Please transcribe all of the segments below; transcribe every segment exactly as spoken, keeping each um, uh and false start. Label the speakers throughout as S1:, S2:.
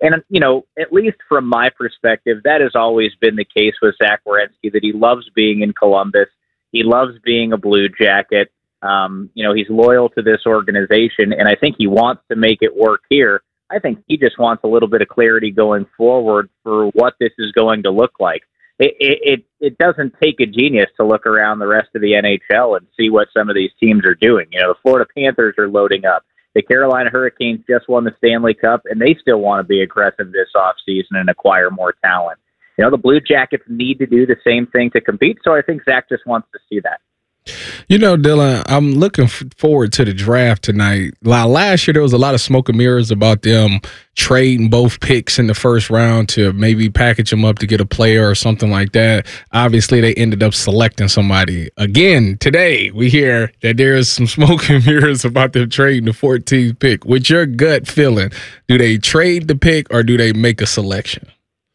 S1: And, you know, at least from my perspective, that has always been the case with Zach Werenski, that he loves being in Columbus. He loves being a Blue Jacket. Um, you know, he's loyal to this organization, and I think he wants to make it work here. I think he just wants a little bit of clarity going forward for what this is going to look like. It, it, it doesn't take a genius to look around the rest of the N H L and see what some of these teams are doing. You know, the Florida Panthers are loading up. The Carolina Hurricanes just won the Stanley Cup, and they still want to be aggressive this offseason and acquire more talent. You know, the Blue Jackets need to do the same thing to compete, so I think Zach just wants to see that.
S2: You know, Dylan, I'm looking f- forward to the draft tonight. Last year, there was a lot of smoke and mirrors about them trading both picks in the first round to maybe package them up to get a player or something like that. Obviously, they ended up selecting somebody. Again, today, we hear that there is some smoke and mirrors about them trading the fourteenth pick. With your gut feeling, do they trade the pick or do they make a selection?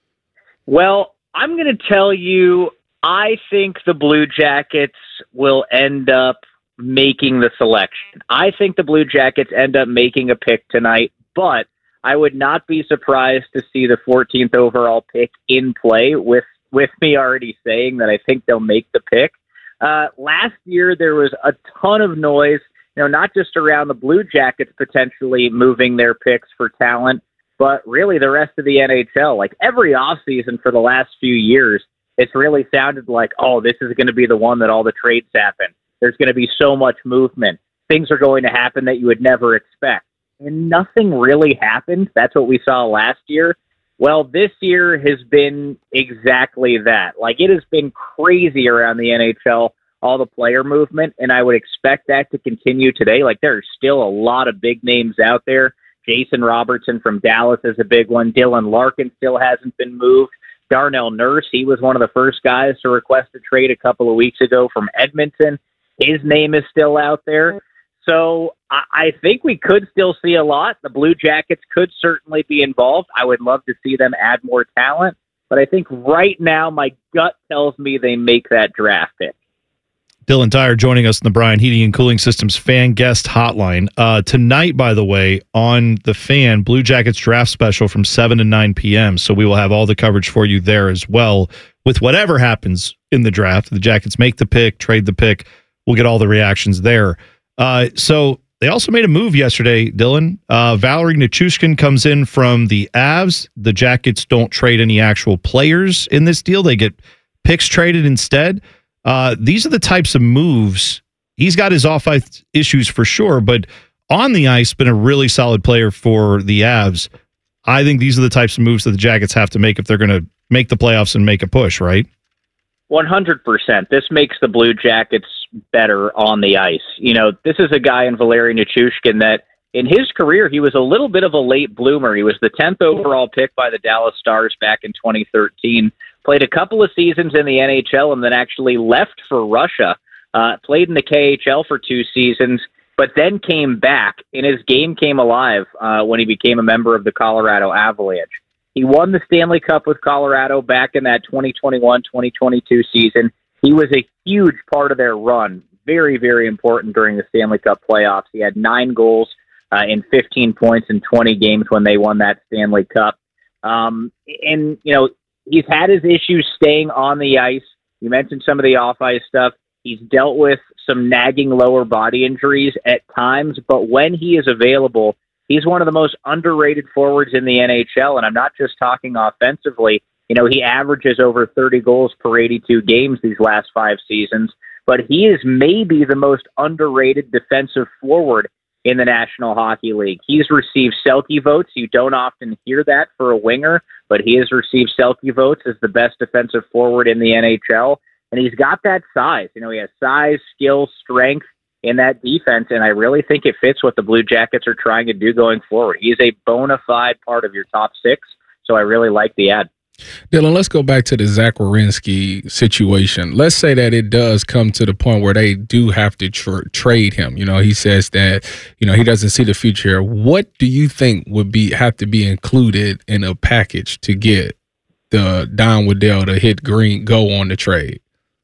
S1: Well, I'm going to tell you, I think the Blue Jackets will end up making the selection. I think the Blue Jackets end up making a pick tonight, but I would not be surprised to see the fourteenth overall pick in play, with, with me already saying that I think they'll make the pick. Uh, last year, there was a ton of noise, you know, not just around the Blue Jackets potentially moving their picks for talent, but really the rest of the N H L. Like every offseason for the last few years, it's really sounded like, oh, this is going to be the one that all the trades happen. There's going to be so much movement. Things are going to happen that you would never expect. And nothing really happened. That's what we saw last year. Well, this year has been exactly that. Like, it has been crazy around the N H L, all the player movement, and I would expect that to continue today. Like, there are still a lot of big names out there. Jason Robertson from Dallas is a big one. Dylan Larkin still hasn't been moved. Darnell Nurse, he was one of the first guys to request a trade a couple of weeks ago from Edmonton. His name is still out there. So I, I think we could still see a lot. The Blue Jackets could certainly be involved. I would love to see them add more talent. But I think right now my gut tells me they make that draft pick.
S3: Dylan Tyre joining us in the Brian Heating and Cooling Systems Fan Guest Hotline. Uh, tonight, by the way, on the Fan, Blue Jackets draft special from seven to nine p.m., so we will have all the coverage for you there as well. With whatever happens in the draft, the Jackets make the pick, trade the pick, we'll get all the reactions there. Uh, so they also made a move yesterday, Dylan. Uh, Valerie Nichushkin comes in from the Avs. The Jackets don't trade any actual players in this deal. They get picks traded instead. Uh, these are the types of moves. He's got his off-ice issues for sure, but on the ice, been a really solid player for the Avs. I think these are the types of moves that the Jackets have to make if they're going to make the playoffs and make a push, right?
S1: one hundred percent. This makes the Blue Jackets better on the ice. You know, this is a guy in Valeri Nichushkin that in his career, he was a little bit of a late bloomer. He was the tenth overall pick by the Dallas Stars back in twenty thirteen. Played a couple of seasons in the N H L and then actually left for Russia. Uh, played in the K H L for two seasons, but then came back, and his game came alive uh, when he became a member of the Colorado Avalanche. He won the Stanley Cup with Colorado back in that twenty twenty-one twenty twenty-two season. He was a huge part of their run, very, very important during the Stanley Cup playoffs. He had nine goals uh, and fifteen points in twenty games when they won that Stanley Cup. Um, and, you know, he's had his issues staying on the ice. You mentioned some of the off-ice stuff. He's dealt with some nagging lower body injuries at times, but when he is available, he's one of the most underrated forwards in the N H L, and I'm not just talking offensively. You know, he averages over thirty goals per eighty-two games these last five seasons, but he is maybe the most underrated defensive forward in the National Hockey League. He's received Selke votes. You don't often hear that for a winger, but he has received Selke votes as the best defensive forward in the N H L, and he's got that size. You know, he has size, skill, strength in that defense, and I really think it fits what the Blue Jackets are trying to do going forward. He's a bona fide part of your top six, so I really like the ad.
S2: Dylan, let's go back to the Zach Werenski situation. Let's say that it does come to the point where they do have to tr- trade him. You know, he says that, you know, he doesn't see the future. What do you think would be have to be included in a package to get the Don Waddell to hit green, go on the trade?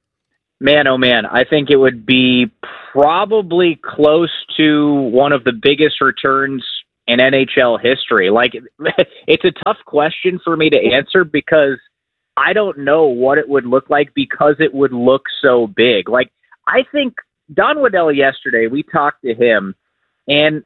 S1: Man, oh man, I think it would be probably close to one of the biggest returns in N H L history? Like, it's a tough question for me to answer because I don't know what it would look like because it would look so big. Like, I think Don Waddell yesterday, we talked to him, and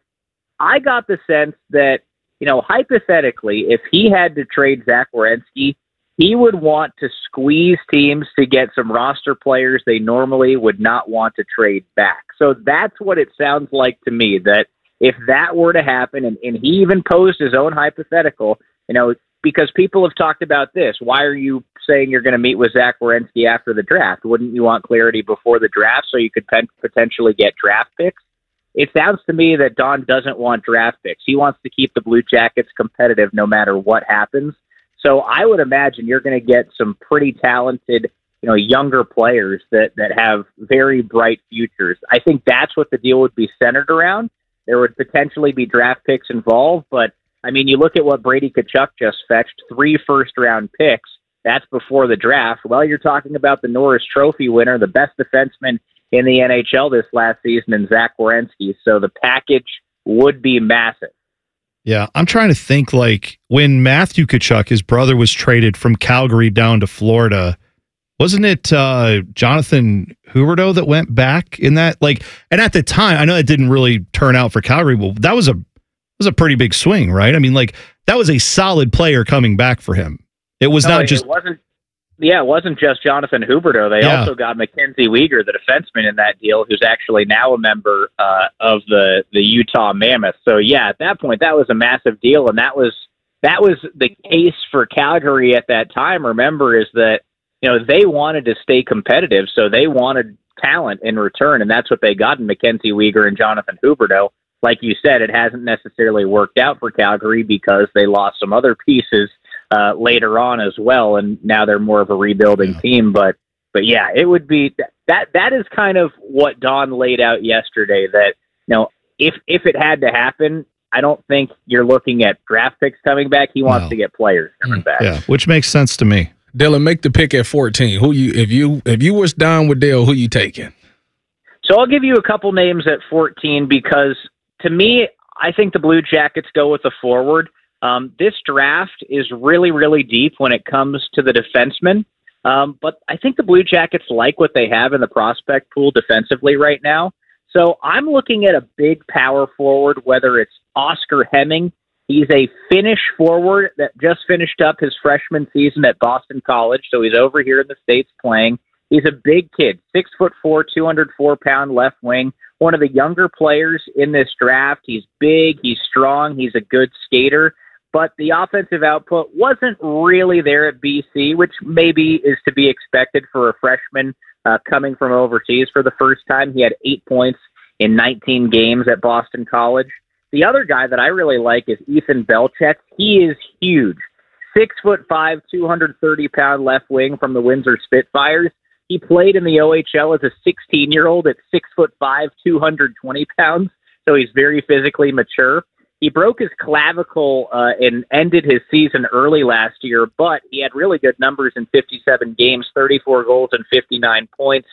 S1: I got the sense that, you know, hypothetically, if he had to trade Zach Werenski, he would want to squeeze teams to get some roster players they normally would not want to trade back. So that's what it sounds like to me, that if that were to happen, and, and he even posed his own hypothetical, you know, because people have talked about this. Why are you saying you're going to meet with Zach Werenski after the draft? Wouldn't you want clarity before the draft so you could pen- potentially get draft picks? It sounds to me that Don doesn't want draft picks. He wants to keep the Blue Jackets competitive no matter what happens. So I would imagine you're going to get some pretty talented, you know, younger players that, that have very bright futures. I think that's what the deal would be centered around. There would potentially be draft picks involved, but I mean, you look at what Brady Tkachuk just fetched, three first-round picks. That's before the draft. Well, you're talking about the Norris Trophy winner, the best defenseman in the N H L this last season, in Zach Werenski. So the package would be massive.
S3: Yeah, I'm trying to think, like, when Matthew Tkachuk, his brother, was traded from Calgary down to Florida, wasn't it uh, Jonathan Huberdeau that went back in that? Like, and at the time, I know it didn't really turn out for Calgary, but that was a was a pretty big swing, right? I mean, like, that was a solid player coming back for him. It was
S1: no,
S3: not
S1: it
S3: just...
S1: wasn't, yeah, it wasn't just Jonathan Huberdeau. They yeah. also got Mackenzie Weegar, the defenseman in that deal, who's actually now a member uh, of the, the Utah Mammoth. So, yeah, at that point, that was a massive deal, and that was that was the case for Calgary at that time, remember, is that, you know, they wanted to stay competitive, so they wanted talent in return, and that's what they got in Mackenzie Weegar and Jonathan Huberdeau. Like you said, it hasn't necessarily worked out for Calgary because they lost some other pieces uh, later on as well, and now they're more of a rebuilding yeah. team. But, but yeah, it would be that. That is kind of what Don laid out yesterday. That, you know, if if it had to happen, I don't think you're looking at draft picks coming back. He wants no. to get players coming back.
S3: Yeah, which makes sense to me.
S2: Dylan, make the pick at fourteen. Who you if you if you was Don Waddell, who you taking?
S1: So I'll give you a couple names at fourteen because, to me, I think the Blue Jackets go with the forward. Um, this draft is really, really deep when it comes to the defensemen. Um, but I think the Blue Jackets like what they have in the prospect pool defensively right now. So I'm looking at a big power forward, whether it's Oscar Hemming. He's a Finnish forward that just finished up his freshman season at Boston College. So he's over here in the States playing. He's a big kid, six foot four, two hundred four pound left wing. One of the younger players in this draft. He's big, he's strong, he's a good skater, but the offensive output wasn't really there at B C, which maybe is to be expected for a freshman uh, coming from overseas for the first time. He had eight points in nineteen games at Boston College. The other guy that I really like is Ethan Belchek. He is huge, six foot five, two hundred thirty pound left wing from the Windsor Spitfires. He played in the O H L as a sixteen-year-old at six foot five, two hundred twenty pounds, so he's very physically mature. He broke his clavicle uh, and ended his season early last year, but he had really good numbers in fifty-seven games, thirty-four goals and fifty-nine points.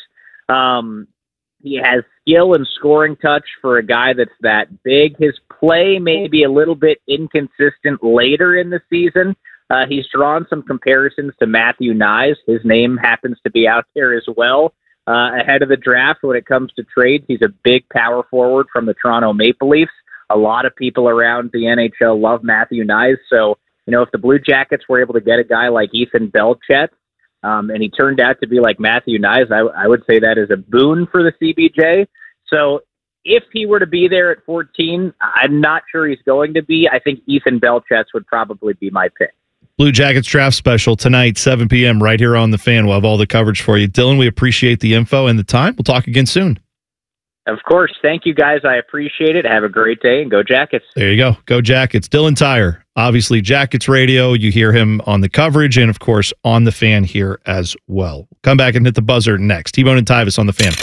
S1: Um, he has skill and scoring touch for a guy that's that big. His play may be a little bit inconsistent later in the season. Uh, he's drawn some comparisons to Matthew Knies. His name happens to be out there as well. Uh, ahead of the draft, when it comes to trades, he's a big power forward from the Toronto Maple Leafs. A lot of people around the N H L love Matthew Knies. So, you know, if the Blue Jackets were able to get a guy like Ethan Belchek, um, and he turned out to be like Matthew Knies, I, I would say that is a boon for the C B J. So if he were to be there at fourteen, I'm not sure he's going to be. I think Ethan Belchek would probably be my pick.
S3: Blue Jackets draft special tonight, seven p.m. right here on The Fan. We'll have all the coverage for you. Dylan, we appreciate the info and the time. We'll talk again soon.
S1: Of course. Thank you, guys. I appreciate it. Have a great day, and go Jackets.
S3: There you go. Go Jackets. Dylan Tyre, obviously Jackets Radio. You hear him on the coverage and, of course, on The Fan here as well. Come back and hit the buzzer next. T-Bone and Tyvis on The Fan.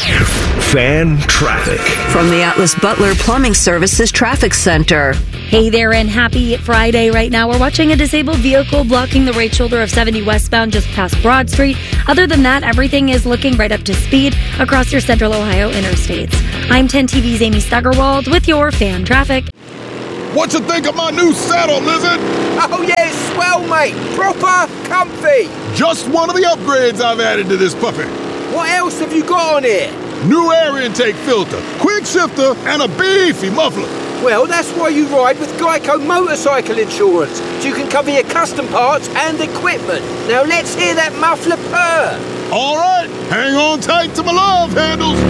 S4: Fan traffic.
S5: From the Atlas Butler Plumbing Services Traffic Center.
S6: Hey there, and happy Friday. Right now, we're watching a disabled vehicle blocking the right shoulder of seventy westbound just past Broad Street. Other than that, everything is looking right up to speed across your Central Ohio interstates. I'm ten T V's Amy Stuggerwald with your Fan Traffic.
S7: what you think of my new saddle, Lizard?
S8: Oh, yeah, it's swell, mate. Proper comfy.
S7: Just one of the upgrades I've added to this puppy.
S8: What else have you got on here?
S7: New air intake filter, quick shifter, and a beefy muffler.
S8: Well, that's why you ride with Geico Motorcycle Insurance, so you can cover your custom parts and equipment. Now let's hear that muffler purr.
S7: All right, hang on tight to my love handles.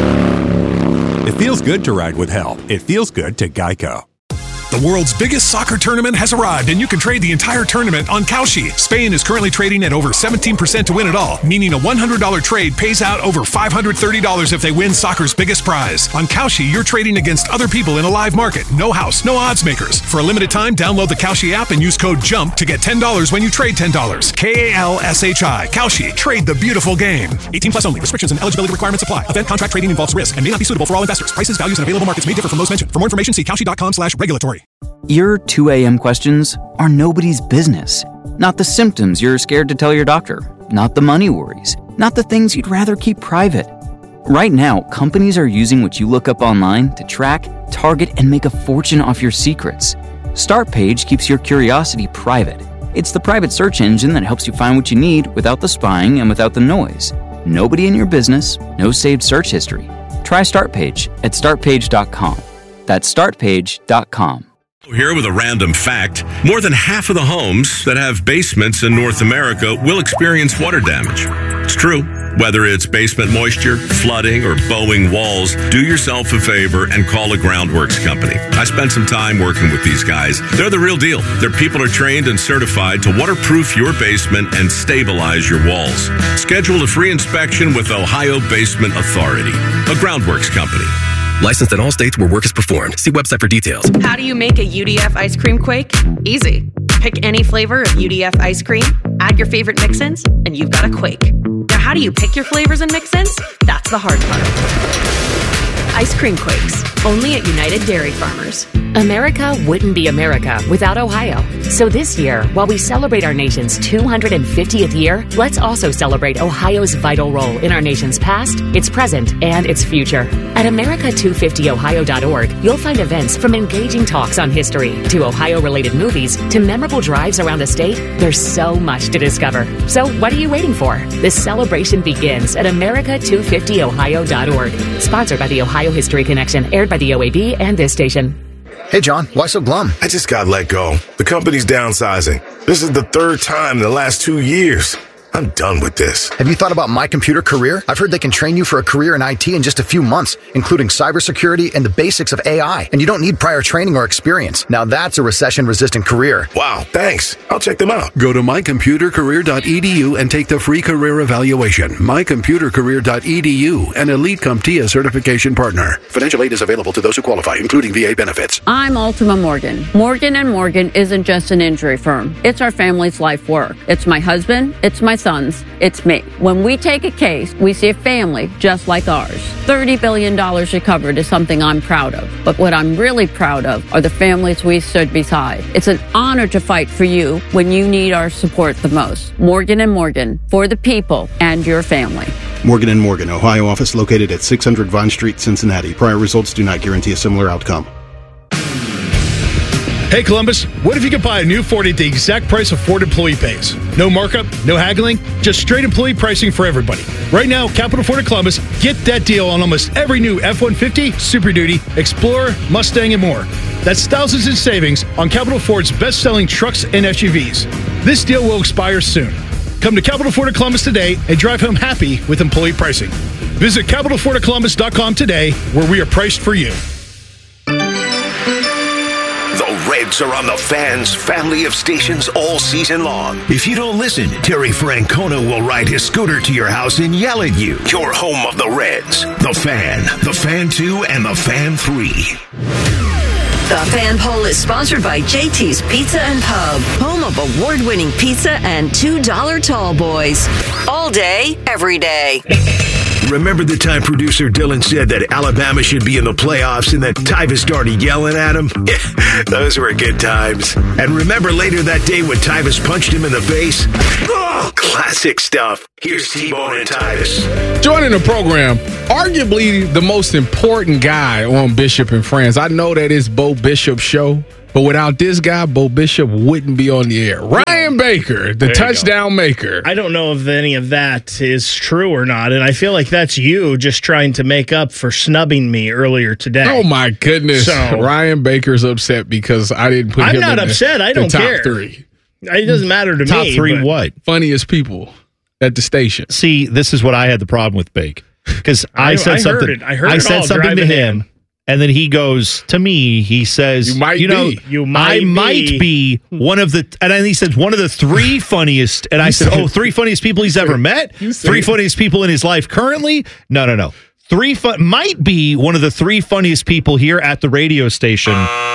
S9: It feels good to ride with help. It feels good to Geico.
S10: The world's biggest soccer tournament has arrived, and you can trade the entire tournament on Kalshi. Spain is currently trading at over seventeen percent to win it all, meaning a one hundred dollars trade pays out over five hundred thirty dollars if they win soccer's biggest prize. On Kalshi, you're trading against other people in a live market. No house, no odds makers. For a limited time, download the Kalshi app and use code JUMP to get ten dollars when you trade ten dollars. K A L S H I. Kalshi. Trade the beautiful game. eighteen plus only. Restrictions and eligibility requirements apply. Event contract trading involves risk and may not be suitable for all investors. Prices, values, and available markets may differ from those mentioned. For more information, see kalshi.com slash regulatory.
S11: Your two a.m. questions are nobody's business. Not the symptoms you're scared to tell your doctor. Not the money worries. Not the things you'd rather keep private. Right now, companies are using what you look up online to track, target, and make a fortune off your secrets. StartPage keeps your curiosity private. It's the private search engine that helps you find what you need without the spying and without the noise. Nobody in your business, no saved search history. Try StartPage at start page dot com. That's start page dot com.
S12: Here with a random fact, more than half of the homes that have basements in North America will experience water damage. It's true. Whether it's basement moisture, flooding, or bowing walls, do yourself a favor and call a Groundworks company. I spent some time working with these guys. They're the real deal. Their people are trained and certified to waterproof your basement and stabilize your walls. Schedule a free inspection with Ohio Basement Authority, a Groundworks company.
S13: Licensed in all states where work is performed. See website for details.
S14: How do you make a U D F ice cream quake? Easy. Pick any flavor of U D F ice cream, add your favorite mix-ins, and you've got a quake. Now, how do you pick your flavors and mix-ins? That's the hard part. Ice cream quakes, only at United Dairy Farmers.
S15: America wouldn't be America without Ohio. So this year, while we celebrate our nation's two hundred fiftieth year, let's also celebrate Ohio's vital role in our nation's past, its present, and its future. At America two fifty ohio dot org, you'll find events from engaging talks on history to Ohio-related movies to memorable drives around the state. There's so much to discover. So what are you waiting for? This celebration begins at America two fifty ohio dot org. Sponsored by the Ohio History Connection, aired by the O A B and this station.
S16: Hey, John, why so glum?
S4: I just got let go. The company's downsizing. This is the third time in the last two years. I'm done with this.
S16: Have you thought about My Computer Career? I've heard they can train you for a career in I T in just a few months, including cybersecurity and the basics of A I. And you don't need prior training or experience. Now that's a recession-resistant career.
S4: Wow, thanks. I'll check them out.
S17: Go to my computer career dot e d u and take the free career evaluation. my computer career dot e d u, an Elite CompTIA certification partner. Financial aid is available to those who qualify, including V A benefits.
S18: I'm Ultima Morgan. Morgan and Morgan isn't just an injury firm. It's our family's life work. It's my husband. It's my sons. It's me. When we take a case, we see a family just like ours. thirty billion dollars recovered is something I'm proud of. But what I'm really proud of are the families we stood beside. It's an honor to fight for you when you need our support the most. Morgan and Morgan, for the people and your family.
S19: Morgan and Morgan, Ohio office located at six hundred Vine Street, Cincinnati. Prior results do not guarantee a similar outcome.
S3: Hey Columbus, what if you could buy a new Ford at the exact price a Ford employee pays? No markup, no haggling, just straight employee pricing for everybody. Right now, Capital Ford of Columbus, get that deal on almost every new F one fifty, Super Duty, Explorer, Mustang, and more. That's thousands in savings on Capital Ford's best-selling trucks and S U Vs. This deal will expire soon. Come to Capital Ford of Columbus today and drive home happy with employee pricing. Visit capital ford of columbus dot com today, where we are priced for you.
S4: The Reds are on the Fan's family of stations all season long. If you don't listen, Terry Francona will ride his scooter to your house and yell at you. You're home of the Reds, the Fan, the Fan two, and the Fan three.
S5: The Fan Poll is sponsored by J T's Pizza and Pub, home of award-winning pizza and two dollar tall boys. All day, every day.
S4: Remember the time producer Dylan said that Alabama should be in the playoffs and that Tyvus started yelling at him? Those were good times. And remember later that day when Tyvus punched him in the face? Oh, classic stuff. Here's T-Bone and Tyvus.
S2: Joining the program, arguably the most important guy on Bishop and Friends. I know that it's Bo Bishop's show, But without this guy, Bo Bishop wouldn't be on the air. Ryan Baker, the touchdown maker.
S20: I don't know if any of that is true or not, and I feel like that's you just trying to make up for snubbing me earlier today.
S2: Oh my goodness!
S20: So,
S2: Ryan Baker's upset because I didn't put
S20: I'm
S2: him
S20: not
S2: in
S20: upset.
S2: The,
S20: I don't
S2: the top
S20: care.
S2: three.
S20: It doesn't matter to
S3: top
S20: me.
S3: Top three
S20: but
S3: what?
S2: Funniest people at the station.
S3: See, this is what I had the problem with Bake. Because I,
S20: I
S3: said
S20: I heard
S3: something.
S20: it. I heard
S3: I
S20: it
S3: said
S20: all
S3: something to
S20: driving
S3: him.
S20: in.
S3: And then he goes to me. He says,
S2: You might
S3: you know,
S2: be.
S20: You might
S3: I
S20: be.
S3: might be one of the." And then he said, "One of the three funniest." And I said, "Oh, three funniest people he's ever met. Three funniest people in his life currently." No, no, no. Three fun might be one of the three funniest people here at the radio station.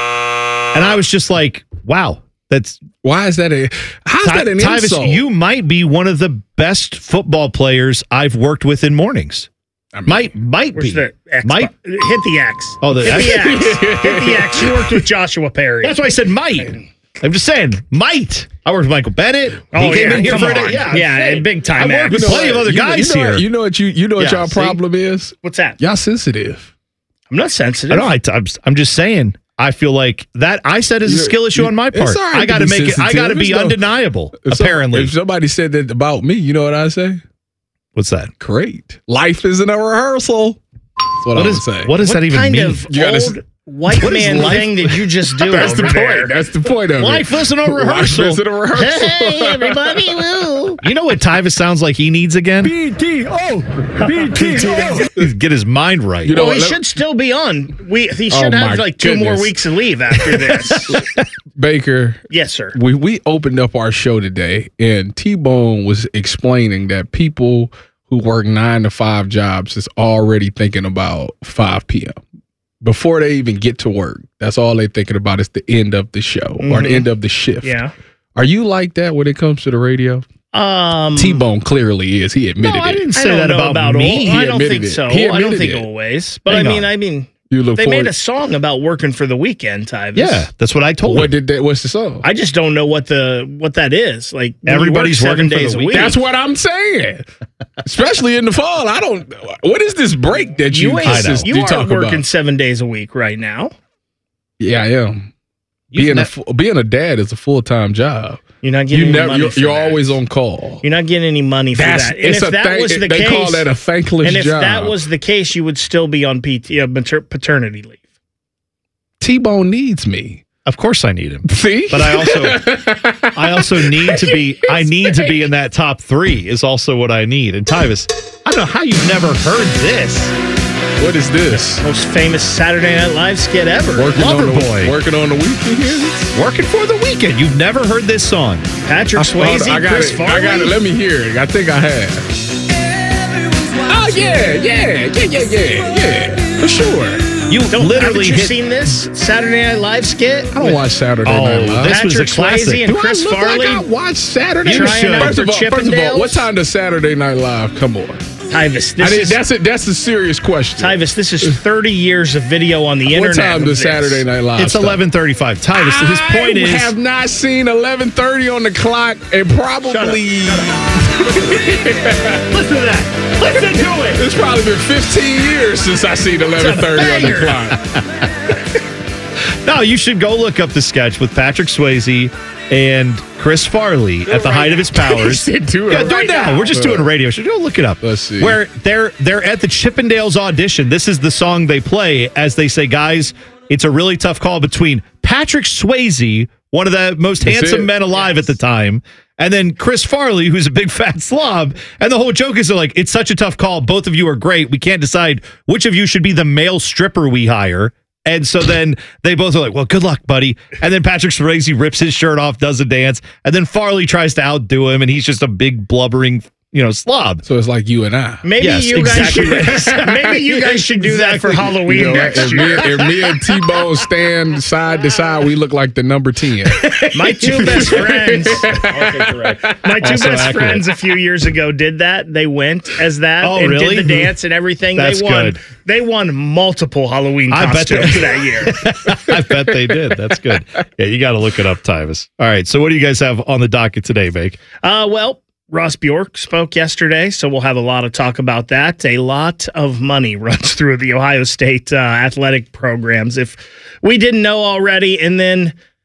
S3: And I was just like, "Wow, that's
S2: why is that a how's
S3: Ty-
S2: that an
S3: Tyvis,
S2: insult?
S3: you might be one of the best football players I've worked with in mornings." I mean, might might
S20: Where's
S3: be
S20: the X
S3: might
S20: bu- hit the X.
S3: Oh, the
S20: hit
S3: X.
S20: the X. Hit the X. You worked with Joshua Perry.
S3: That's why I said might. I'm just saying might. I worked with Michael Bennett.
S20: Oh,
S3: he came
S20: yeah,
S3: in here
S20: come
S3: for
S20: on.
S3: a yeah,
S20: Yeah,
S3: I'm
S20: big time,
S3: I worked with
S2: You know
S3: plenty of
S2: what?
S3: other
S2: You know-
S3: guys
S2: you know
S3: here.
S2: What, you know what you you know what
S3: Yeah,
S2: y'all
S3: see?
S2: problem is?
S20: What's that?
S2: Y'all sensitive.
S20: I'm not sensitive.
S3: I know. I, I'm, I'm just saying. I feel like that I said is a
S2: You-
S3: skill issue
S2: you-
S3: on my
S2: it's
S3: part.
S2: all right
S3: I got to
S2: to be
S3: make it. I
S2: sensitive.
S3: got to be
S2: It's no-
S3: undeniable.
S2: If some-
S3: apparently,
S2: if somebody said that about me, you know what I say?
S3: what's that?
S2: Great. Life isn't a rehearsal. That's what,
S3: What
S2: I
S3: is
S2: would say.
S3: what does
S20: What
S3: that even
S20: kind
S3: mean?
S20: of
S2: You gotta
S20: old
S2: s-
S20: white
S3: What is
S20: man
S3: life?
S20: thing did you just do
S2: That's
S20: over
S2: the
S20: there?
S2: point. That's the point of
S3: Life
S2: it.
S3: isn't a rehearsal.
S2: Life isn't a rehearsal.
S20: Hey, everybody, woo.
S3: You know what Tyvis sounds like he needs again?
S20: B T O. B T O.
S3: Get his mind right.
S2: You know
S20: Well,
S2: what,
S20: he
S2: let-
S20: should still be on. We He
S2: Oh,
S20: should have
S2: my
S20: like two
S2: goodness.
S20: more weeks of leave after this.
S2: Baker,
S20: Yes, sir.
S2: we, we opened up our show today, and T-Bone was explaining that people who work nine to five jobs is already thinking about five p.m. before they even get to work. That's all they're thinking about is the end of the show or the
S20: Mhm.
S2: end of the shift.
S20: Yeah.
S2: Are you like that when it comes to the radio?
S20: Um,
S2: T-Bone clearly is. He admitted
S3: No, I
S2: it.
S3: didn't
S20: I
S3: say
S20: don't
S3: that
S20: know
S3: about,
S20: about
S3: me.
S20: Al- I don't
S2: admitted
S20: think
S2: it.
S20: so.
S2: He
S20: I don't
S2: admitted
S20: think
S2: it.
S20: always. But
S3: Hang
S20: I mean,
S3: on.
S20: I mean,
S2: You look
S20: they
S2: forward.
S20: made a song about working for the weekend, Tyvis.
S3: Yeah, that's what I told
S2: What
S3: him.
S2: did that? What's the song?
S20: I just don't know what the what that is. Like when you
S3: Everybody's
S20: work seven
S3: working for
S20: days
S3: the
S20: a week.
S3: weekend.
S2: That's what I'm saying. Especially in the fall, I don't. What is this break that you
S20: You, ain't,
S2: consist-
S20: you,
S2: you
S20: aren't
S2: talk
S20: working
S2: about?
S20: seven days a week right now.
S2: Yeah, I am.
S3: You've
S2: Being
S3: ne-
S2: a fu- being a dad is a full time job.
S20: You're not getting
S2: You
S20: any
S2: never.
S20: money
S2: You're,
S20: for
S2: you're
S20: that.
S2: always on call.
S20: You're not getting any money for
S2: That's
S20: that. And
S2: it's
S20: if
S2: a
S20: that
S2: thank-
S20: was the
S2: they
S20: case,
S2: call that a thankless
S20: and if
S2: job.
S20: that was the case, you would still be on P T, uh, mater- paternity leave.
S2: T-Bone needs me.
S3: Of course, I need him.
S2: See,
S3: But I also, I also need to be. I need to be in that top three. Is also what I need. And Tyvis, I don't know how you've never heard this.
S2: What is this?
S20: Most famous Saturday Night Live skit ever.
S2: Working on the
S3: Loverboy.
S2: working on the weekends.
S3: Working for the weekend. You've never heard this song.
S20: Patrick Swayze,
S2: I got
S20: Chris
S2: it.
S20: Farley.
S2: I got it. Let me hear it. I think I have. Oh yeah, yeah, yeah, yeah, yeah, yeah. For sure.
S3: You
S20: Don't,
S3: literally
S20: haven't you
S3: hit.
S20: seen this Saturday Night Live skit?
S2: I don't watch Saturday
S3: Oh,
S2: Night Live.
S3: this was a
S20: Patrick
S3: classic.
S20: Swayze and
S2: Do
S20: Chris
S2: I look
S20: Farley.
S2: like I watch Saturday
S3: You
S2: Night
S3: should.
S2: Live? First of, all, first of all, what
S20: Chippendales?
S2: time does Saturday Night Live come on?
S20: Tyvis,
S2: I
S20: this
S2: did,
S20: is
S2: that's a that's a serious question.
S20: Internet. this is thirty years of video on the
S2: What
S20: internet.
S2: time
S20: of
S2: does
S20: this.
S2: Saturday Night Live?
S3: It's
S2: start?
S3: eleven thirty-five. Tyvis, his point
S2: I
S3: is.
S2: have not seen eleven thirty on the clock, and probably
S20: Listen to that. Listen to it.
S2: it's probably been fifteen years since I seen eleven thirty on the
S20: banger.
S2: clock.
S3: No, you should go look up the sketch with Patrick Swayze and Chris Farley at the height of his powers.
S2: Do it
S3: Yeah, do
S2: right
S3: it now.
S2: now.
S3: We're just doing a radio show. Go look it up.
S2: Let's see.
S3: Where they're they're at the Chippendales audition. This is the song they play as they say, guys, it's a really tough call between Patrick Swayze, one of the most
S2: That's
S3: handsome
S2: it.
S3: men alive at the time, and then Chris Farley, who's a big fat slob. And the whole joke is they're like, it's such a tough call. Both of you are great. We can't decide which of you should be the male stripper we hire. And so then they both are like, well, good luck, buddy. And then Patrick Swayze rips his shirt off, does a dance. And then Farley tries to outdo him, and he's just a big, blubbering, you know, slob.
S2: So it's like you and I.
S20: Maybe
S3: Yes,
S20: you guys
S3: exactly.
S20: should. Maybe you guys should do that for Halloween
S2: You know,
S20: next
S2: if,
S20: year.
S2: me, if me and T-Bone stand side to side, we look like the number ten.
S20: My two best friends. My two
S3: Also
S20: best
S3: accurate.
S20: friends a few years ago did that. They went as that
S3: Oh,
S20: and
S3: really?
S20: did the dance and everything.
S3: That's
S20: they won.
S3: good.
S20: They won multiple Halloween
S3: I bet they-
S20: costumes that year.
S3: I bet they did. That's good. Yeah, you got to look it up, Tyvis. All right. So what do you guys have on the docket today, Bake?
S20: Uh, well, Ross Bjork spoke yesterday, so we'll have a lot of talk about that. A lot of money runs through the Ohio State uh, athletic programs, if we didn't know already. And then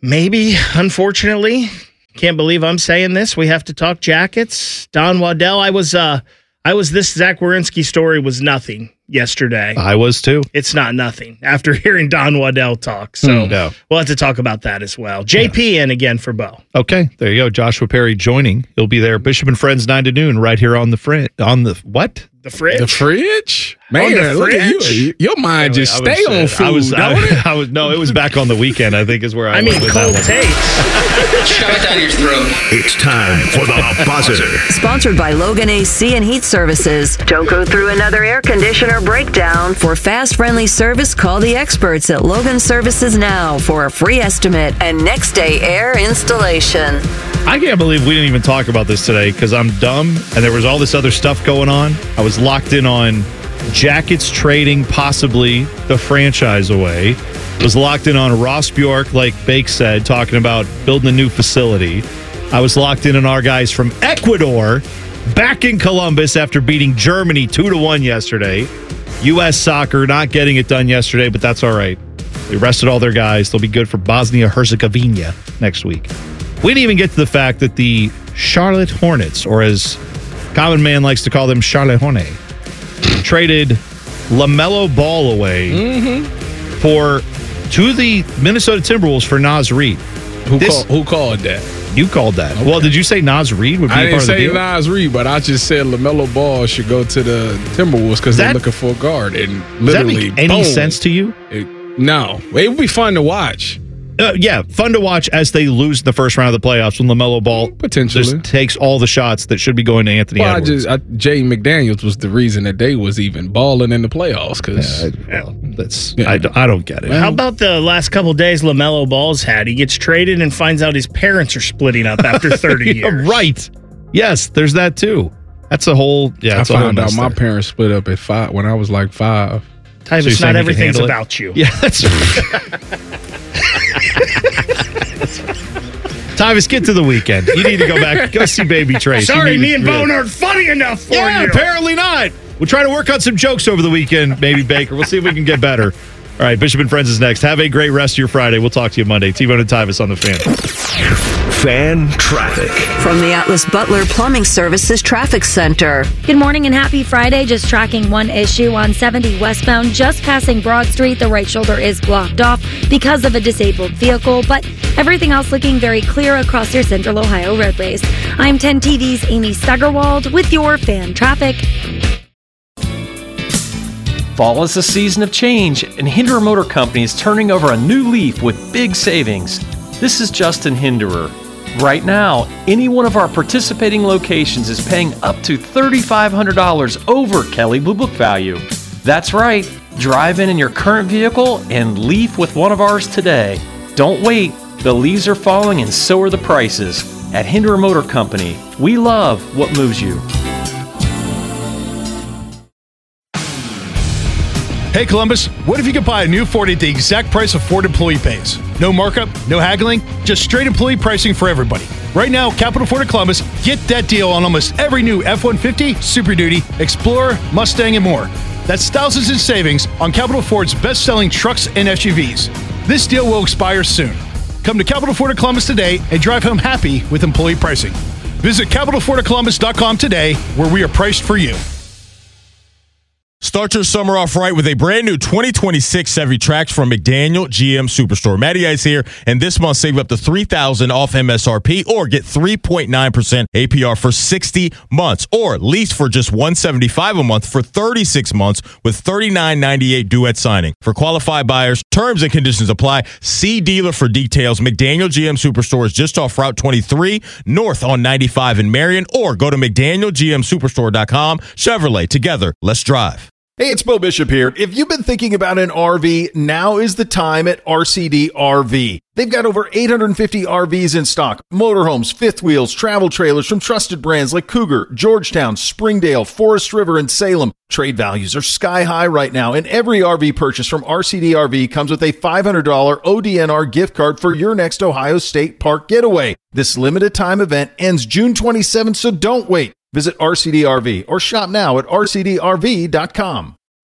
S20: Maybe, unfortunately. Can't believe I'm saying this. We have to talk Jackets. Don Waddell, I was, uh, I was, this Zach Werenski story was nothing yesterday.
S3: I was too.
S20: It's not nothing after hearing Don Waddell talk. So
S3: Mm, no.
S20: we'll have to talk about that as well. J P in again for Bo.
S3: Okay, there you go. Joshua Perry joining. He'll be there. Bishop and Friends, nine to noon, right here on the fri- on the what?
S20: The fridge.
S2: The fridge? Man,
S20: On the
S2: look at
S20: fridge?
S2: you. Your mind just
S3: I
S2: stay
S3: was,
S2: on
S3: uh,
S2: food,
S3: I was,
S2: don't
S3: I,
S2: it?
S3: I was no, it was back on the weekend. I think is where I.
S20: I mean,
S3: went with
S20: cold
S3: that one.
S20: takes.
S4: Shove it down your throat. It's time for the buzzer.
S5: Sponsored by Logan A C and Heat Services. Don't go through another air conditioner breakdown. For fast, friendly service, call the experts at Logan Services now for a free estimate and next day air installation.
S3: I can't believe we didn't even talk about this today because I'm dumb and there was all this other stuff going on. I was locked in on Jackets trading possibly the franchise away. Was locked in on Ross Bjork, like Bake said, talking about building a new facility. I was locked in on our guys from Ecuador back in Columbus after beating Germany two to one yesterday. U S soccer not getting it done yesterday, but that's all right. They rested all their guys. They'll be good for Bosnia-Herzegovina next week. We didn't even get to the fact that the Charlotte Hornets, or as Common Man likes to call them, Charlotte Hornet, traded LaMelo Ball away
S2: Mm-hmm.
S3: for to the Minnesota Timberwolves for Naz Reid.
S2: Who,
S3: This-
S2: call, who called that?
S3: You called that. Well, did you say Naz Reid would be
S2: I
S3: a
S2: didn't
S3: part of the
S2: say
S3: deal?
S2: Nas Reed, but I just said LaMelo Ball should go to the Timberwolves because they're
S3: That-
S2: looking for a guard. And
S3: Does that
S2: literally,
S3: make any
S2: boom.
S3: sense to you?
S2: It- no. It would be fun to watch.
S3: Uh, yeah, fun to watch as they lose the first round of the playoffs when LaMelo Ball
S2: Potentially.
S3: just takes all the shots that should be going to Anthony
S2: Well, I
S3: Edwards.
S2: just I, Jay McDaniels was the reason that they was even balling in the playoffs because
S3: Yeah, well, that's I, d- I don't get it.
S20: How about the last couple days LaMelo Ball's had? He gets traded and finds out his parents are splitting up after thirty
S3: Yeah,
S20: years.
S3: right. Yes, there's that too. That's a whole yeah.
S2: I
S3: That's a whole
S2: found out
S3: mess
S2: my
S3: there.
S2: parents split up at five when I was like five.
S3: So you're
S20: Tyvus,
S3: saying
S20: not
S3: he can
S20: everything's
S3: handle it?
S20: about you.
S3: Yeah, that's Tyvus, get to the weekend. You need to go back. Go see Baby Trace. You
S20: Sorry,
S3: need
S20: me
S3: to-
S20: and Bone aren't funny enough for
S3: Yeah,
S20: you.
S3: apparently not. We'll try to work on some jokes over the weekend, maybe, Baker. We'll see if we can get better. All right, Bishop and Friends is next. Have a great rest of your Friday. We'll talk to you Monday. T-Bone and Tyvus on the Fan.
S4: Fan traffic.
S5: From the Atlas Butler Plumbing Services Traffic Center.
S6: Good morning and happy Friday. Just tracking one issue on seventy westbound, just passing Broad Street. The right shoulder is blocked off because of a disabled vehicle, but everything else looking very clear across your Central Ohio roadways. I'm ten T V's Amy Stuggerwald with your fan traffic.
S21: Fall is a season of change, and Hinderer Motor Company is turning over a new leaf with big savings. This is Justin Hinderer. Right now, any one of our participating locations is paying up to three thousand five hundred dollars over Kelley Blue Book value. That's right. Drive in in your current vehicle and leaf with one of ours today. Don't wait. The leaves are falling and so are the prices. At Hinderer Motor Company, we love what moves you.
S22: Hey Columbus, what if you could buy a new Ford at the exact price of Ford employee pays? No markup, no haggling, just straight employee pricing for everybody. Right now, Capital Ford of Columbus, get that deal on almost every new F one fifty, Super Duty, Explorer, Mustang, and more. That's thousands in savings on Capital Ford's best-selling trucks and S U Vs. This deal will expire soon. Come to Capital Ford of Columbus today and drive home happy with employee pricing. Visit capital ford of columbus dot com today, where we are priced for you.
S23: Start your summer off right with a brand new twenty twenty-six Chevy Trax from McDaniel G M Superstore. Matty Ice here, and this month save up to three thousand dollars off M S R P or get three point nine percent A P R for sixty months, or lease for just one hundred seventy-five dollars a month for thirty-six months with thirty-nine ninety-eight due at signing. For qualified buyers, terms and conditions apply. See dealer for details. McDaniel G M Superstore is just off Route twenty-three, north on ninety-five in Marion, or go to mcdaniel g m superstore dot com. Chevrolet, together, let's drive.
S24: Hey, it's Bo Bishop here. If you've been thinking about an R V, now is the time at R C D R V. They've got over eight hundred fifty R Vs in stock. Motorhomes, fifth wheels, travel trailers from trusted brands like Cougar, Georgetown, Springdale, Forest River, and Salem. Trade values are sky high right now, and every R V purchase from R C D R V comes with a five hundred dollars O D N R gift card for your next Ohio State Park getaway. This limited time event ends June twenty-seventh, so don't wait. Visit R C D R V or shop now at r c d r v dot com.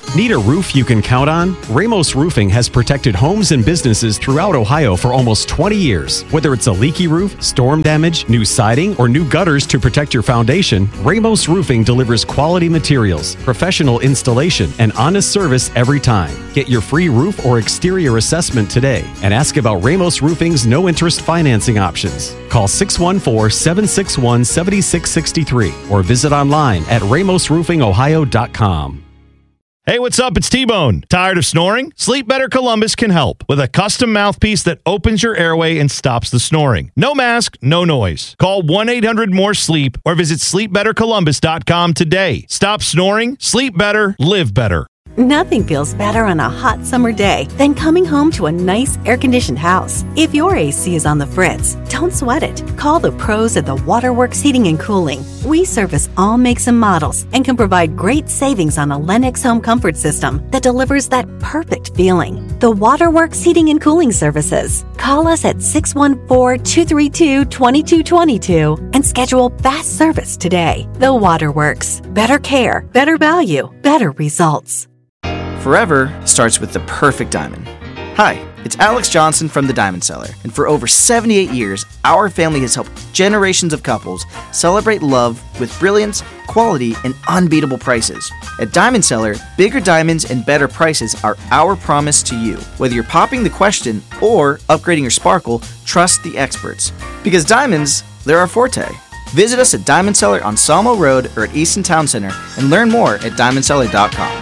S1: Need a roof you can count on? Ramos Roofing has protected homes and businesses throughout Ohio for almost twenty years. Whether it's a leaky roof, storm damage, new siding, or new gutters to protect your foundation, Ramos Roofing delivers quality materials, professional installation, and honest service every time. Get your free roof or exterior assessment today and ask about Ramos Roofing's no-interest financing options. Call six one four, seven six one, seven six six three or visit online at ramos roofing ohio dot com.
S3: Hey, what's up? It's T-Bone. Tired of snoring? Sleep Better Columbus can help with a custom mouthpiece that opens your airway and stops the snoring. No mask, no noise. Call one eight hundred more sleep or visit sleep better columbus dot com today. Stop snoring, sleep better, live better.
S7: Nothing feels better on a hot summer day than coming home to a nice air-conditioned house. If your A C is on the fritz, don't sweat it. Call the pros at the Waterworks Heating and Cooling. We service all makes and models and can provide great savings on a Lennox home comfort system that delivers that perfect feeling. The Waterworks Heating and Cooling Services. Call us at six one four, two three two, two two two two and schedule fast service today. The Waterworks. Better care, better value, better results.
S8: Forever starts with the perfect diamond. Hi, it's Alex Johnson from The Diamond Seller, and for over seventy-eight years, our family has helped generations of couples celebrate love with brilliance, quality, and unbeatable prices. At Diamond Seller, bigger diamonds and better prices are our promise to you. Whether you're popping the question or upgrading your sparkle, trust the experts. Because diamonds, they're our forte. Visit us at Diamond Seller on Sawmill Road or at Easton Town Center and learn more at diamond seller dot com.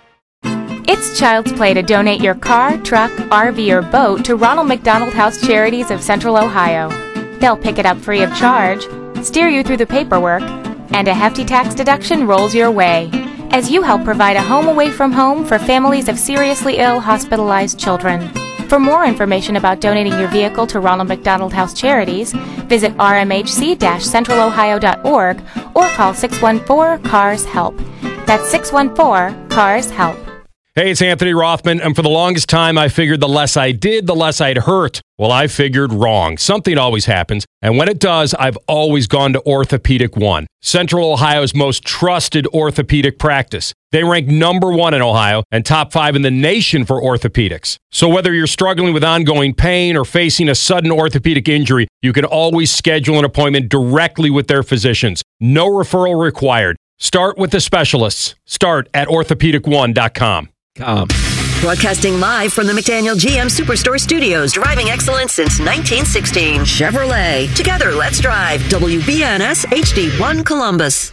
S9: It's child's play to donate your car, truck, R V, or boat to Ronald McDonald House Charities of Central Ohio. They'll pick it up free of charge, steer you through the paperwork, and a hefty tax deduction rolls your way as you help provide a home away from home for families of seriously ill hospitalized children. For more information about donating your vehicle to Ronald McDonald House Charities, visit r m h c dash central ohio dot org or call six one four, C A R S HELP. That's six one four, C A R S HELP.
S25: Hey, it's Anthony Rothman, and for the longest time, I figured the less I did, the less I'd hurt. Well, I figured wrong. Something always happens, and when it does, I've always gone to Orthopedic One, Central Ohio's most trusted orthopedic practice. They rank number one in Ohio and top five in the nation for orthopedics. So whether you're struggling with ongoing pain or facing a sudden orthopedic injury, you can always schedule an appointment directly with their physicians. No referral required. Start with the specialists. Start at orthopedic one dot com.
S5: Um. Broadcasting live from the McDaniel G M Superstore Studios, driving excellence since nineteen sixteen. Chevrolet. Together, let's drive. W B N S H D one Columbus.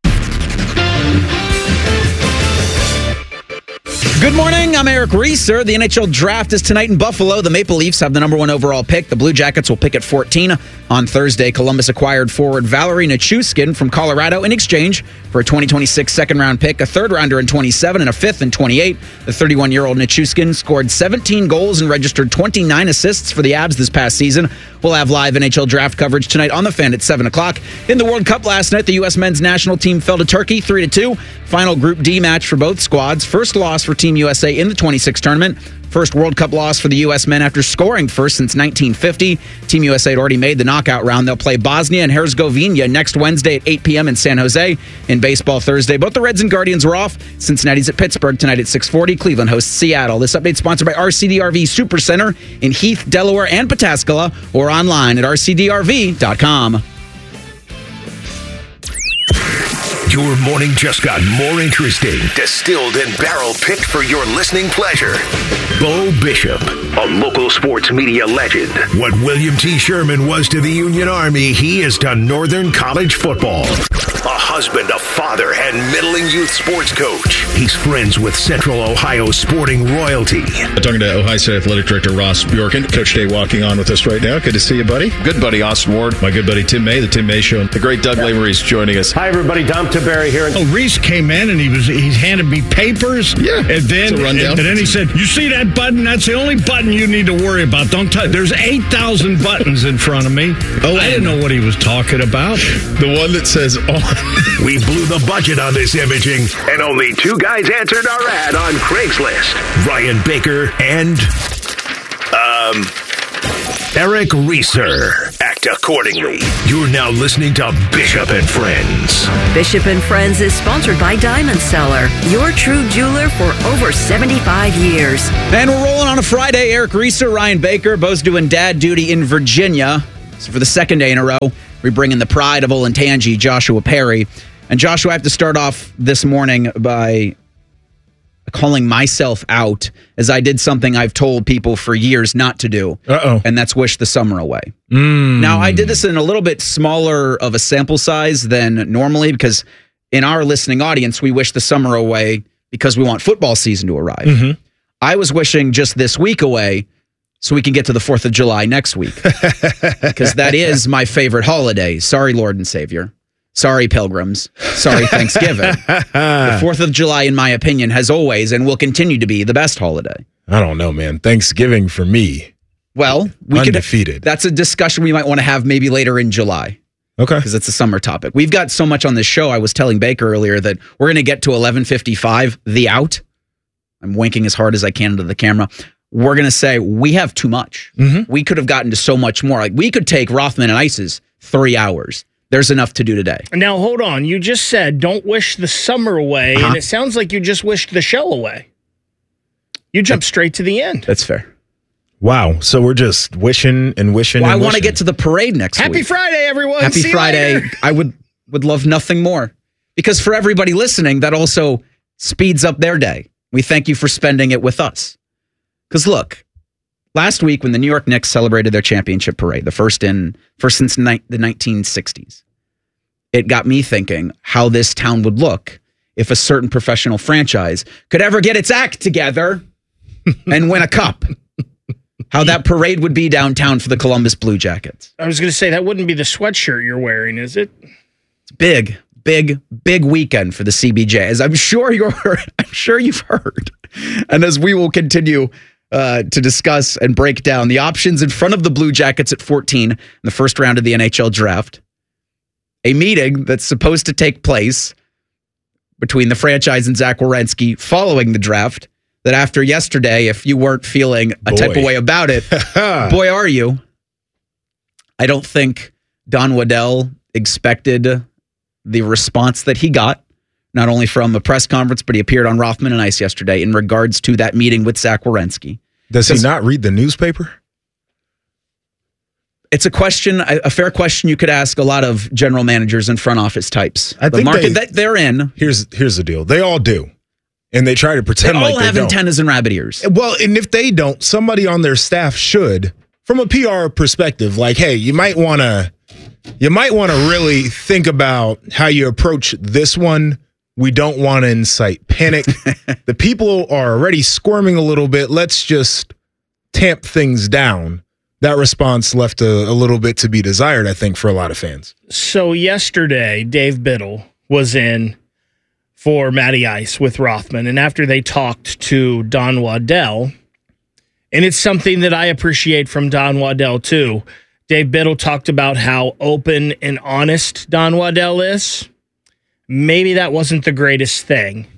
S26: Good morning, I'm Eric Reeser. The N H L Draft is tonight in Buffalo. The Maple Leafs have the number one overall pick. The Blue Jackets will pick at fourteen. On Thursday, Columbus acquired forward Valerie Nichushkin from Colorado in exchange for a twenty twenty-six second-round pick, a third-rounder in twenty-seven, and a fifth in twenty-eight. The thirty-one-year-old Nichushkin scored seventeen goals and registered twenty-nine assists for the Avs this past season. We'll have live N H L Draft coverage tonight on The Fan at seven o'clock. In the World Cup last night, the U S men's national team fell to Turkey three to two. Final Group D match for both squads. First loss for Team U S A in the twenty-six tournament. First World Cup loss for the U S men after scoring first since nineteen fifty. Team U S A had already made the knockout round. They'll play Bosnia and Herzegovina next Wednesday at eight p.m. in San Jose. In baseball Thursday, both the Reds and Guardians were off. Cincinnati's at Pittsburgh tonight at six forty. Cleveland hosts Seattle. This update sponsored by R C D R V Supercenter in Heath, Delaware, and Pataskala, or online at r c d r v dot com.
S4: Your morning just got more interesting, distilled and barrel-picked for your listening pleasure. Bo Bishop, a local sports media legend. What William T. Sherman was to the Union Army, he is to Northern College football. A husband, a father, and middling youth sports coach. He's friends with Central Ohio sporting royalty.
S27: I'm talking to Ohio State Athletic Director Ross Bjorken. Coach Day walking on with us right now. Good to see you, buddy. Good buddy, Austin Ward. My good buddy, Tim May, the Tim May Show. The great Doug Lamery's joining us.
S28: Hi, everybody. Dom Tiberi here.
S29: Oh, Reese came in and he was he handed me papers.
S27: Yeah,
S29: and then
S27: it's a rundown.
S29: And, and then he said, "You see that button? That's the only button you need to worry about. Don't touch. There's eight thousand buttons in front of me." Oh, I didn't know what he was talking about.
S27: The one that says on.
S4: We blew the budget on this imaging, and only two guys answered our ad on Craigslist: Ryan Baker and um Eric Reeser. Active act accordingly. You're now listening to Bishop and Friends.
S5: Bishop and Friends is sponsored by Diamond Seller, your true jeweler for over seventy-five years.
S26: And we're rolling on a Friday. Eric Reeser, Ryan Baker, both doing dad duty in Virginia. So for the second day in a row, we bring in the pride of Olentangy, Joshua Perry. And Joshua, I have to start off this morning by calling myself out as I did something I've told people for years not to do.
S10: Uh-oh.
S26: And that's wish the summer away.
S10: Mm.
S26: Now, I did this in a little bit smaller of a sample size than normally because in our listening audience, we wish the summer away because we want football season to arrive.
S10: Mm-hmm.
S26: I was wishing just this week away so we can get to the fourth of July next week because that is my favorite holiday. Sorry, Lord and Savior. Sorry, pilgrims. Sorry, Thanksgiving. The fourth of July, in my opinion, has always and will continue to be the best holiday.
S10: I don't know, man. Thanksgiving for me.
S26: Well, we
S10: undefeated.
S26: Could, that's a discussion we might want to have maybe later in July.
S10: Okay.
S26: Because it's a summer topic. We've got so much on this show. I was telling Baker earlier that we're going to get to eleven fifty-five, the out. I'm winking as hard as I can into the camera. We're going to say we have too much.
S10: Mm-hmm.
S26: We could have gotten to so much more. Like we could take Rothman and Ice's three hours. There's enough to do today.
S20: Now, hold on. You just said don't wish the summer away, uh-huh. and it sounds like you just wished the show away. You jumped straight to the end.
S26: That's fair.
S10: Wow. So we're just wishing and wishing
S26: well,
S10: and
S26: I want to get to the parade next
S20: Happy
S26: week.
S20: Happy Friday, everyone.
S26: Happy
S20: See
S26: Friday.
S20: You later.
S26: I would, would love nothing more. Because for everybody listening, that also speeds up their day. We thank you for spending it with us. Because look, last week when the New York Knicks celebrated their championship parade, the first in first since ni- the nineteen sixties, it got me thinking how this town would look if a certain professional franchise could ever get its act together and win a cup. How that parade would be downtown for the Columbus Blue Jackets.
S20: I was going to say, that wouldn't be the sweatshirt you're wearing, is it?
S26: It's big, big, big weekend for the C B J, as I'm sure you're, I'm sure you've heard. And as we will continue uh, to discuss and break down the options in front of the Blue Jackets at fourteen in the first round of the N H L draft, a meeting that's supposed to take place between the franchise and Zach Werenski following the draft, that after yesterday, if you weren't feeling a boy. type of way about it, boy, are you. I don't think Don Waddell expected the response that he got, not only from a press conference, but he appeared on Rothman and Ice yesterday in regards to that meeting with Zach Werenski.
S10: Does he not read the newspaper?
S26: It's a question, a fair question you could ask a lot of general managers and front office types.
S10: I
S26: the
S10: think
S26: market
S10: they,
S26: that they're in.
S10: Here's here's the deal. They all do. And they try to pretend
S26: they
S10: like
S26: all
S10: they
S26: have
S10: don't.
S26: antennas and rabbit ears.
S10: Well, and if they don't, somebody on their staff should, from a P R perspective, like, hey, you might want to you might want to really think about how you approach this one. We don't want to incite panic. The people are already squirming a little bit. Let's just tamp things down. That response left a, a little bit to be desired, I think, for a lot of fans.
S20: So yesterday, Dave Biddle was in for Matty Ice with Rothman, and after they talked to Don Waddell, and it's something that I appreciate from Don Waddell too, Dave Biddle talked about how open and honest Don Waddell is. Maybe that wasn't the greatest thing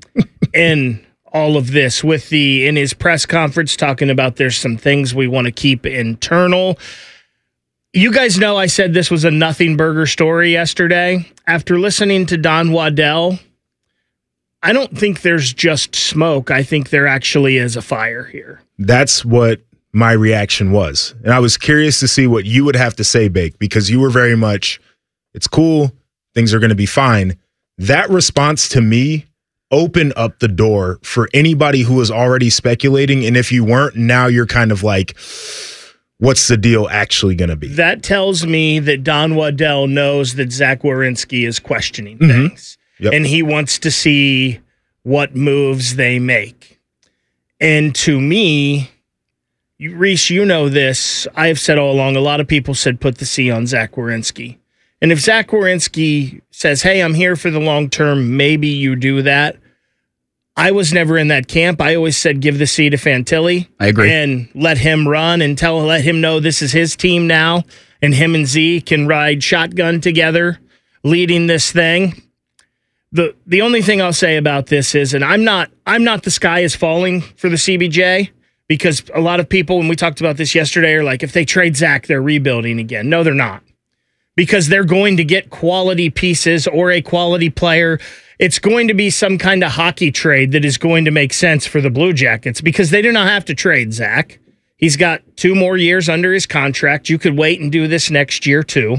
S20: in all of this with the, in his press conference, talking about there's some things we want to keep internal. You guys know I said this was a nothing burger story yesterday. After listening to Don Waddell, I don't think there's just smoke. I think there actually is a fire here.
S10: That's what my reaction was. And I was curious to see what you would have to say, Bake, because you were very much, it's cool, things are going to be fine. That response to me opened up the door for anybody who was already speculating. And if you weren't, now you're kind of like, what's the deal actually going to be?
S20: That tells me that Don Waddell knows that Zach Werenski is questioning
S10: Mhm.
S20: things.
S10: Yep.
S20: And he wants to see what moves they make. And to me, you, Reese, you know this. I have said all along, a lot of people said put the C on Zach Werenski. And if Zach Werenski says, hey, I'm here for the long term, maybe you do that. I was never in that camp. I always said give the C to Fantilli.
S26: I agree.
S20: And let him run and tell let him know this is his team now. And him and Z can ride shotgun together, leading this thing. The the only thing I'll say about this is, and I'm not I'm not the sky is falling for the C B J, because a lot of people, when we talked about this yesterday, are like, if they trade Zach, they're rebuilding again. No, they're not. Because they're going to get quality pieces or a quality player. It's going to be some kind of hockey trade that is going to make sense for the Blue Jackets because they do not have to trade Zach. He's got two more years under his contract. You could wait and do this next year too.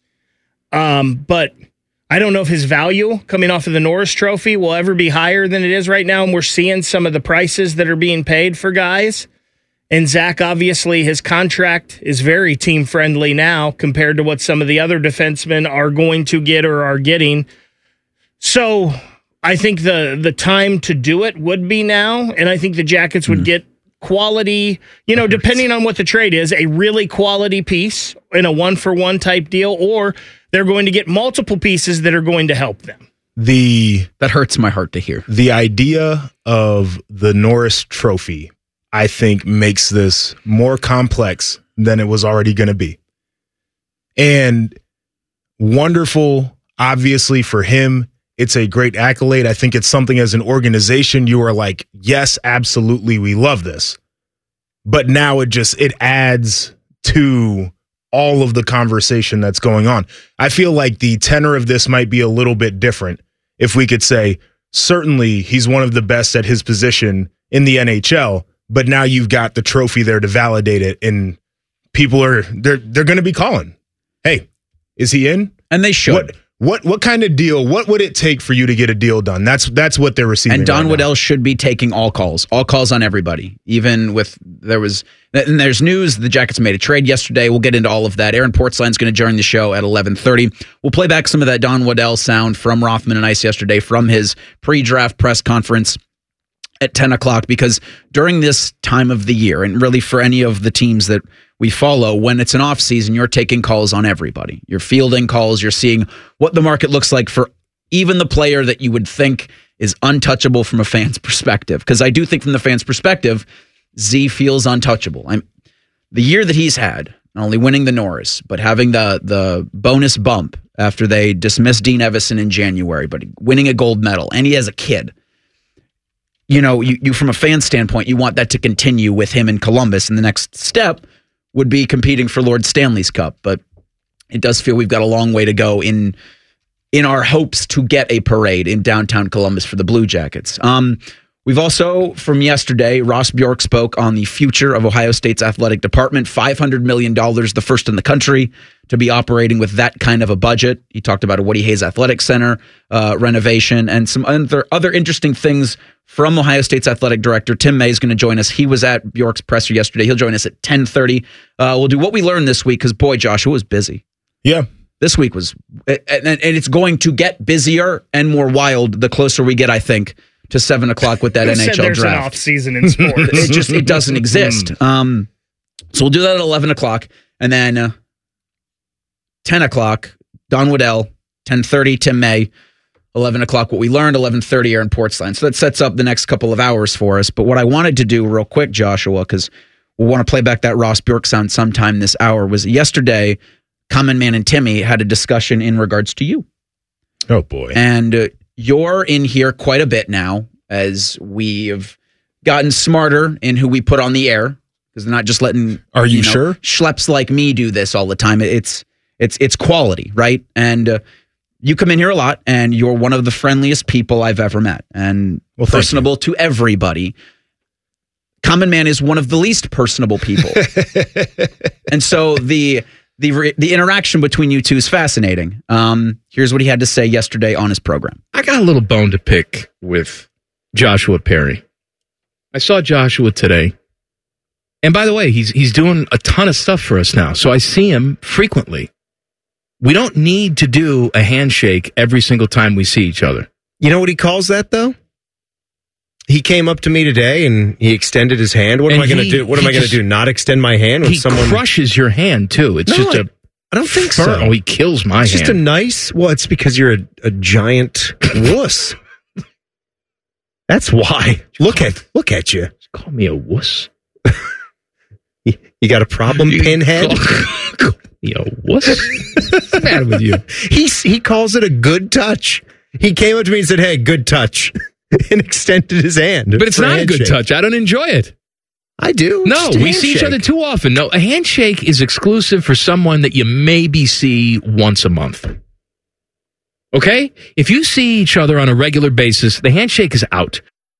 S20: Um, but I don't know if his value coming off of the Norris Trophy will ever be higher than it is right now. And we're seeing some of the prices that are being paid for guys. And Zach, obviously, his contract is very team-friendly now compared to what some of the other defensemen are going to get or are getting. So I think the the time to do it would be now, and I think the Jackets would mm. get quality, you know, depending on what the trade is, a really quality piece in a one-for-one type deal, or they're going to get multiple pieces that are going to help them.
S10: The
S26: That hurts my heart to hear.
S10: The idea of the Norris Trophy, I think, makes this more complex than it was already going to be. And wonderful, obviously, for him. It's a great accolade. I think it's something as an organization you are like, yes, absolutely, we love this. But now it just, it adds to all of the conversation that's going on. I feel like the tenor of this might be a little bit different if we could say, certainly he's one of the best at his position in the N H L, but now you've got the trophy there to validate it, and people are, they're they're going to be calling, hey, is he in?
S26: And they should.
S10: What, What what kind of deal? What would it take for you to get a deal done? That's that's what they're receiving.
S26: And Don
S10: right
S26: Waddell
S10: now.
S26: should be taking all calls, all calls on everybody. Even with there was and there's news the Jackets made a trade yesterday. We'll get into all of that. Aaron Portzline's going to join the show at eleven thirty. We'll play back some of that Don Waddell sound from Rothman and Ice yesterday from his pre-draft press conference at ten o'clock, because during this time of the year, and really for any of the teams that we follow, when it's an off season, you're taking calls on everybody. You're fielding calls. You're seeing what the market looks like for even the player that you would think is untouchable from a fan's perspective. Because I do think from the fan's perspective, Z feels untouchable. I'm the year that he's had, not only winning the Norris, but having the the bonus bump after they dismissed Dean Evison in January, but winning a gold medal, and he has a kid. You know, you, you from a fan standpoint, you want that to continue with him in Columbus, and the next step would be competing for Lord Stanley's Cup. But it does feel we've got a long way to go in in our hopes to get a parade in downtown Columbus for the Blue Jackets. Um, we've also, from yesterday, Ross Bjork spoke on the future of Ohio State's athletic department, five hundred million dollars, the first in the country to be operating with that kind of a budget. He talked about a Woody Hayes Athletic Center uh, renovation and some other, other interesting things from Ohio State's athletic director. Tim May is going to join us. He was at Bjork's presser yesterday. He'll join us at ten thirty. Uh, we'll do what we learned this week because, boy, Joshua was busy.
S10: Yeah.
S26: This week was, and, and it's going to get busier and more wild the closer we get, I think, to seven o'clock with that N H L
S20: there's
S26: draft.
S20: An off season in sports.
S26: it just it doesn't exist. Um, so we'll do that at eleven o'clock, and then uh, ten o'clock, Don Waddell, ten thirty, Tim May, eleven o'clock, what we learned, eleven thirty, Aaron Portzline. So that sets up the next couple of hours for us. But what I wanted to do real quick, Joshua, because we want to play back that Ross Bjork sound sometime this hour, was yesterday, Common Man and Timmy had a discussion in regards to you.
S10: Oh, boy.
S26: And uh, you're in here quite a bit now, as we have gotten smarter in who we put on the air, because they're not just letting
S10: Are you,
S26: you know,
S10: sure?
S26: schleps like me do this all the time. It's it's it's quality, right? And uh, you come in here a lot, and you're one of the friendliest people I've ever met, and
S10: well,
S26: personable to everybody. Common Man is one of the least personable people. And so the the the interaction between you two is fascinating. Um, here's what he had to say yesterday on his program.
S11: I got a little bone to pick with Joshua Perry. I saw Joshua today. And by the way, he's he's doing a ton of stuff for us now. So I see him frequently. We don't need to do a handshake every single time we see each other.
S12: You know what he calls that, though? He came up to me today and he extended his hand. What am
S11: And
S12: I going to
S11: he-
S12: do? What am
S11: he
S12: I going to
S11: just-
S12: do? Not extend my hand with
S11: He
S12: someone?
S11: crushes your hand, too. It's
S12: No,
S11: just
S12: I-
S11: a...
S12: I don't think
S11: firm-
S12: so.
S11: Oh, he kills my
S12: it's
S11: hand.
S12: just a nice. Well, it's because you're a, a giant wuss. That's why. Look at look at you.
S11: Call me a wuss.
S12: you, you got a problem, Pinhead?
S11: You a wuss? What's the matter with you?
S12: He he calls it a good touch. He came up to me and said, "Hey, good touch," and extended his hand.
S11: But it's
S12: for
S11: not a good
S12: handshake.
S11: touch. I don't enjoy it.
S12: I do.
S11: No,
S12: Just a
S11: we see each
S12: handshake.
S11: other too often. No, a handshake is exclusive for someone that you maybe see once a month. Okay? If you see each other on a regular basis, the handshake is out.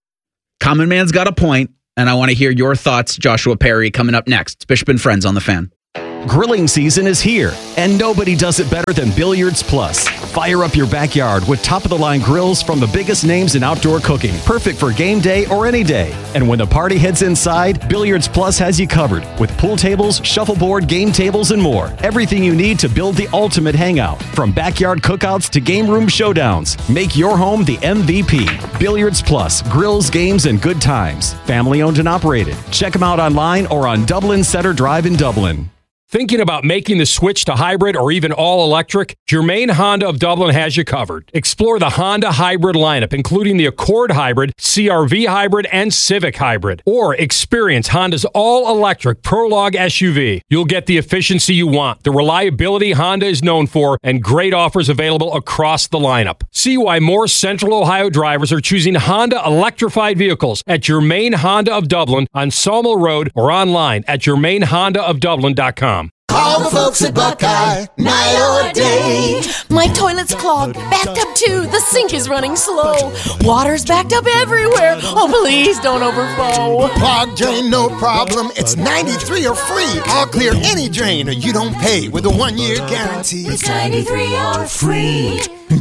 S26: Common Man's got a point, and I want to hear your thoughts, Joshua Perry, coming up next. It's Bishop and Friends on the Fan.
S1: Grilling season is here, and nobody does it better than Billiards Plus. Fire up your backyard with top-of-the-line grills from the biggest names in outdoor cooking, perfect for game day or any day. And when the party heads inside, Billiards Plus has you covered with pool tables, shuffleboard, game tables, and more. Everything you need to build the ultimate hangout. From backyard cookouts to game room showdowns, make your home the M V P. Billiards Plus, grills, games, and good times. Family owned and operated. Check them out online or on Dublin Center Drive in Dublin.
S25: Thinking about making the switch to hybrid or even all-electric? Germain Honda of Dublin has you covered. Explore the Honda hybrid lineup, including the Accord Hybrid, C R V Hybrid, and Civic Hybrid. Or experience Honda's all-electric Prologue S U V. You'll get the efficiency you want, the reliability Honda is known for, and great offers available across the lineup. See why more Central Ohio drivers are choosing Honda electrified vehicles at Germain Honda of Dublin on Sawmill Road or online at germain honda of dublin dot com.
S2: Call the folks at Buckeye, night or day.
S13: My toilet's clogged, backed up too. The sink is running slow. Water's backed up everywhere. Oh, please don't overflow.
S2: Clogged drain, no problem. It's ninety-three or free. All clear any drain or you don't pay with a one-year guarantee.
S13: It's ninety-three or free.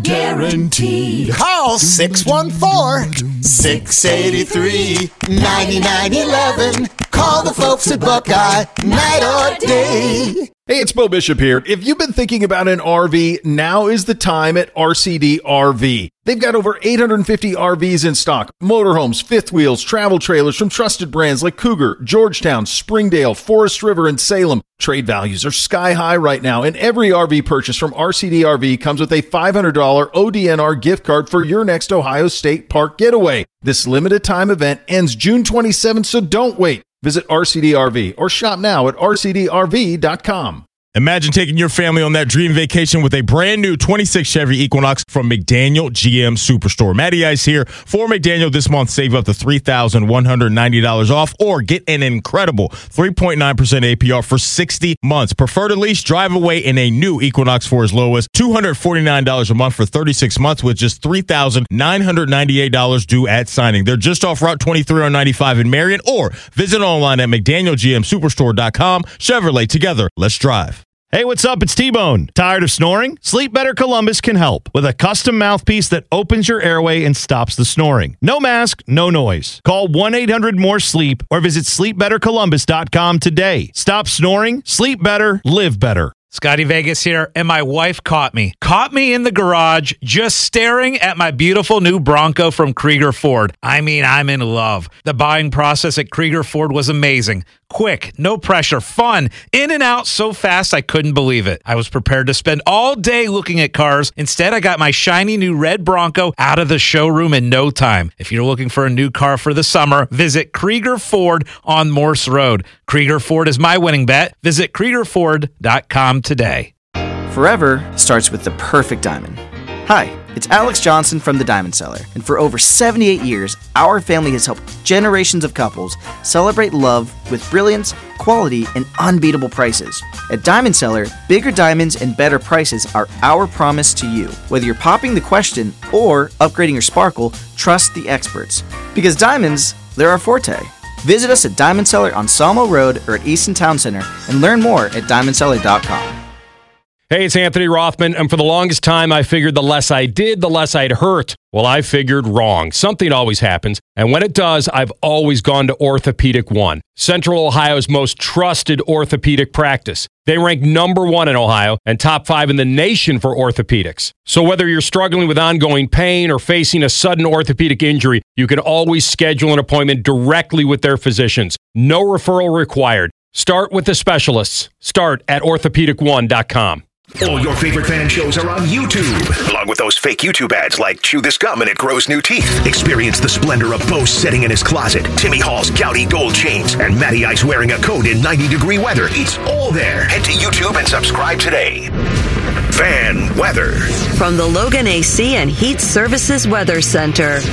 S13: Guaranteed.
S2: Call six one four, six eight three, nine nine one one. Call the folks at Buckeye, night or day.
S24: Hey, it's Bo Bishop here. If you've been thinking about an R V, now is the time at R C D R V. They've got over eight hundred fifty R Vs in stock. Motorhomes, fifth wheels, travel trailers from trusted brands like Cougar, Georgetown, Springdale, Forest River, and Salem. Trade values are sky high right now, and every R V purchase from R C D R V comes with a five hundred dollars O D N R gift card for your next Ohio State Park getaway. This limited time event ends June twenty-seventh, so don't wait. Visit R C D R V or shop now at R C D R V dot com.
S23: Imagine taking your family on that dream vacation with a brand new twenty-six Chevy Equinox from McDaniel G M Superstore. Matty Ice here for McDaniel this month. Save up to three thousand one hundred ninety dollars off or get an incredible three point nine percent A P R for sixty months. Prefer to lease, drive away in a new Equinox for as low as two hundred forty-nine dollars a month for thirty-six months with just three thousand nine hundred ninety-eight dollars due at signing. They're just off Route twenty-three on ninety-five in Marion, or visit online at mcdaniel g m superstore dot com. Chevrolet, together, let's drive.
S3: Hey, what's up? It's T-Bone. Tired of snoring? Sleep Better Columbus can help with a custom mouthpiece that opens your airway and stops the snoring. No mask, no noise. Call one eight hundred more sleep or visit sleep better columbus dot com today. Stop snoring, sleep better, live better.
S14: Scotty Vegas here, and my wife caught me. Caught me in the garage just staring at my beautiful new Bronco from Krieger Ford. I mean, I'm in love. The buying process at Krieger Ford was amazing. Quick, no pressure, fun, in and out so fast I couldn't believe it. I was prepared to spend all day looking at cars. Instead, I got my shiny new red Bronco out of the showroom in no time. If you're looking for a new car for the summer, visit Krieger Ford on Morse Road. Krieger Ford is my winning bet. Visit krieger ford dot com today.
S8: Forever starts with the perfect diamond. Hi, it's Alex Johnson from the Diamond Seller, and for over seventy-eight years, our family has helped generations of couples celebrate love with brilliance, quality, and unbeatable prices. At Diamond Seller, bigger diamonds and better prices are our promise to you. Whether you're popping the question or upgrading your sparkle, trust the experts. Because diamonds, they're our forte. Visit us at Diamond Seller on Sawmill Road or at Easton Town Center and learn more at diamond seller dot com.
S25: Hey, it's Anthony Rothman, and for the longest time, I figured the less I did, the less I'd hurt. Well, I figured wrong. Something always happens, and when it does, I've always gone to Orthopedic One, Central Ohio's most trusted orthopedic practice. They rank number one in Ohio and top five in the nation for orthopedics. So whether you're struggling with ongoing pain or facing a sudden orthopedic injury, you can always schedule an appointment directly with their physicians. No referral required. Start with the specialists. Start at orthopedic one dot com.
S4: All your favorite fan shows are on YouTube, along with those fake YouTube ads like Chew This Gum and It Grows New Teeth. Experience the splendor of Bo sitting in his closet, Timmy Hall's gouty gold chains, and Matty Ice wearing a coat in ninety degree weather. It's all there. Head to YouTube and subscribe today. Fan weather.
S5: From the Logan A C and Heat Services Weather Center.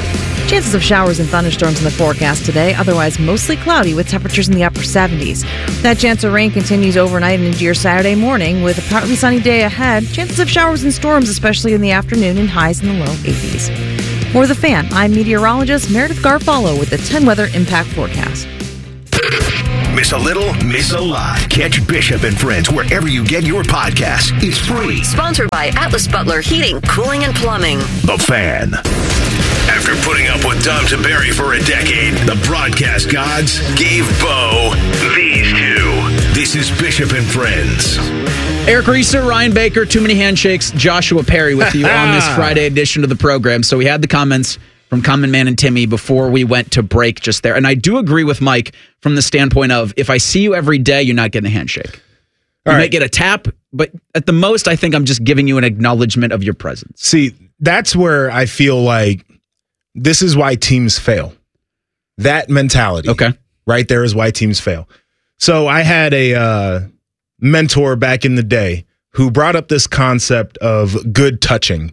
S6: Chances of showers and thunderstorms in the forecast today, otherwise mostly cloudy with temperatures in the upper seventies. That chance of rain continues overnight and into your Saturday morning with a partly sunny day ahead. Chances of showers and storms, especially in the afternoon, and highs in the low eighties. For The Fan, I'm meteorologist Meredith Garfalo with the ten Weather Impact Forecast.
S4: Miss a little, miss a lot. Catch Bishop and Friends wherever you get your podcasts. It's free.
S5: Sponsored by Atlas Butler Heating, Cooling, and Plumbing.
S4: The Fan. After putting up with Tom Tiberi for a decade, the broadcast gods gave Bo these two. This is Bishop and Friends.
S26: Eric Reeser, Ryan Baker, Too Many Handshakes, Joshua Perry with you on this Friday edition of the program. So we had the comments from Common Man and Timmy before we went to break just there. And I do agree with Mike from the standpoint of if I see you every day, you're not getting a handshake. You
S10: All
S26: might
S10: right.
S26: get a tap, but at the most, I think I'm just giving you an acknowledgement of your presence.
S10: See, that's where I feel like this is why teams fail. That mentality.
S26: Okay.
S10: Right there is why teams fail. So I had a uh, mentor back in the day who brought up this concept of good touching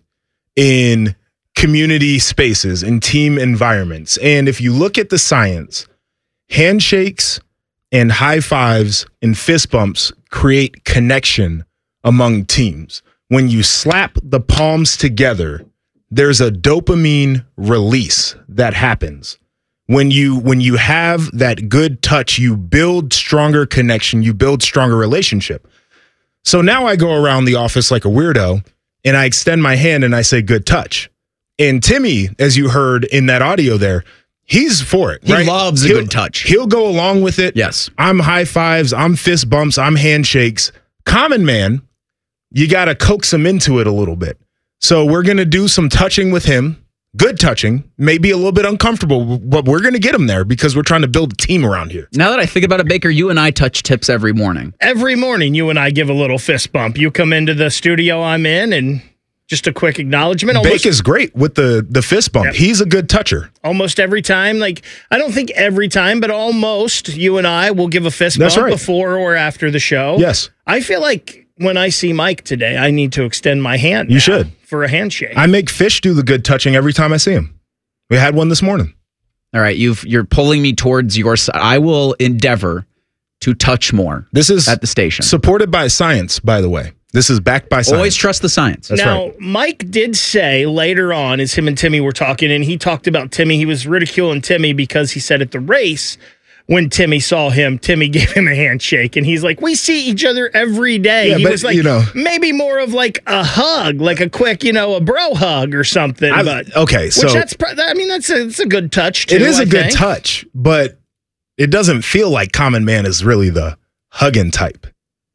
S10: in community spaces, in team environments. And if you look at the science, handshakes and high fives and fist bumps create connection among teams. When you slap the palms together, there's a dopamine release that happens. When you when you have that good touch, you build stronger connection, you build stronger relationship. So now I go around the office like a weirdo and I extend my hand and I say good touch. And Timmy, as you heard in that audio there, he's for it.
S26: He
S10: right?
S26: loves a
S10: He'll-
S26: good touch.
S10: He'll go along with it.
S26: Yes.
S10: I'm high fives, I'm fist bumps, I'm handshakes. Common Man, you got to coax him into it a little bit. So we're going to do some touching with him. Good touching, maybe a little bit uncomfortable, but we're going to get him there because we're trying to build a team around here.
S26: Now that I think about it, Baker, you and I touch tips every morning.
S20: Every morning, you and I give a little fist bump. You come into the studio I'm in, and just a quick acknowledgement.
S10: Bake is great with the, the fist bump.
S20: Yep.
S10: He's a good toucher.
S20: Almost every time. Like, I don't think every time, but almost you and I will give a fist
S10: That's
S20: bump
S10: right.
S20: before or after the show.
S10: Yes.
S20: I feel like when I see Mike today, I need to extend my hand.
S10: You
S20: now
S10: should.
S20: For a handshake.
S10: I make Fish do the good touching every time I see him. We had one this morning.
S26: All right, you've you're pulling me towards your side. I will endeavor to touch more.
S10: This is
S26: at the station.
S10: Supported by science, by the way. This is backed by science.
S26: Always trust the science.
S10: That's
S20: now,
S10: right.
S20: Mike did say later on, as him and Timmy were talking, and he talked about Timmy. He was ridiculing Timmy because he said at the race, when Timmy saw him, Timmy gave him a handshake, and he's like, "We see each other every day."
S10: Yeah,
S20: he
S10: but,
S20: was like,
S10: you know-
S20: maybe more of like a hug, like a quick, you know, a bro hug or something.
S10: I-
S20: but
S10: okay, so-
S20: which that's, pro- I mean, that's a, it's a good touch. Too,
S10: It is a
S20: I
S10: good
S20: think.
S10: touch, but it doesn't feel like Common Man is really the hugging type.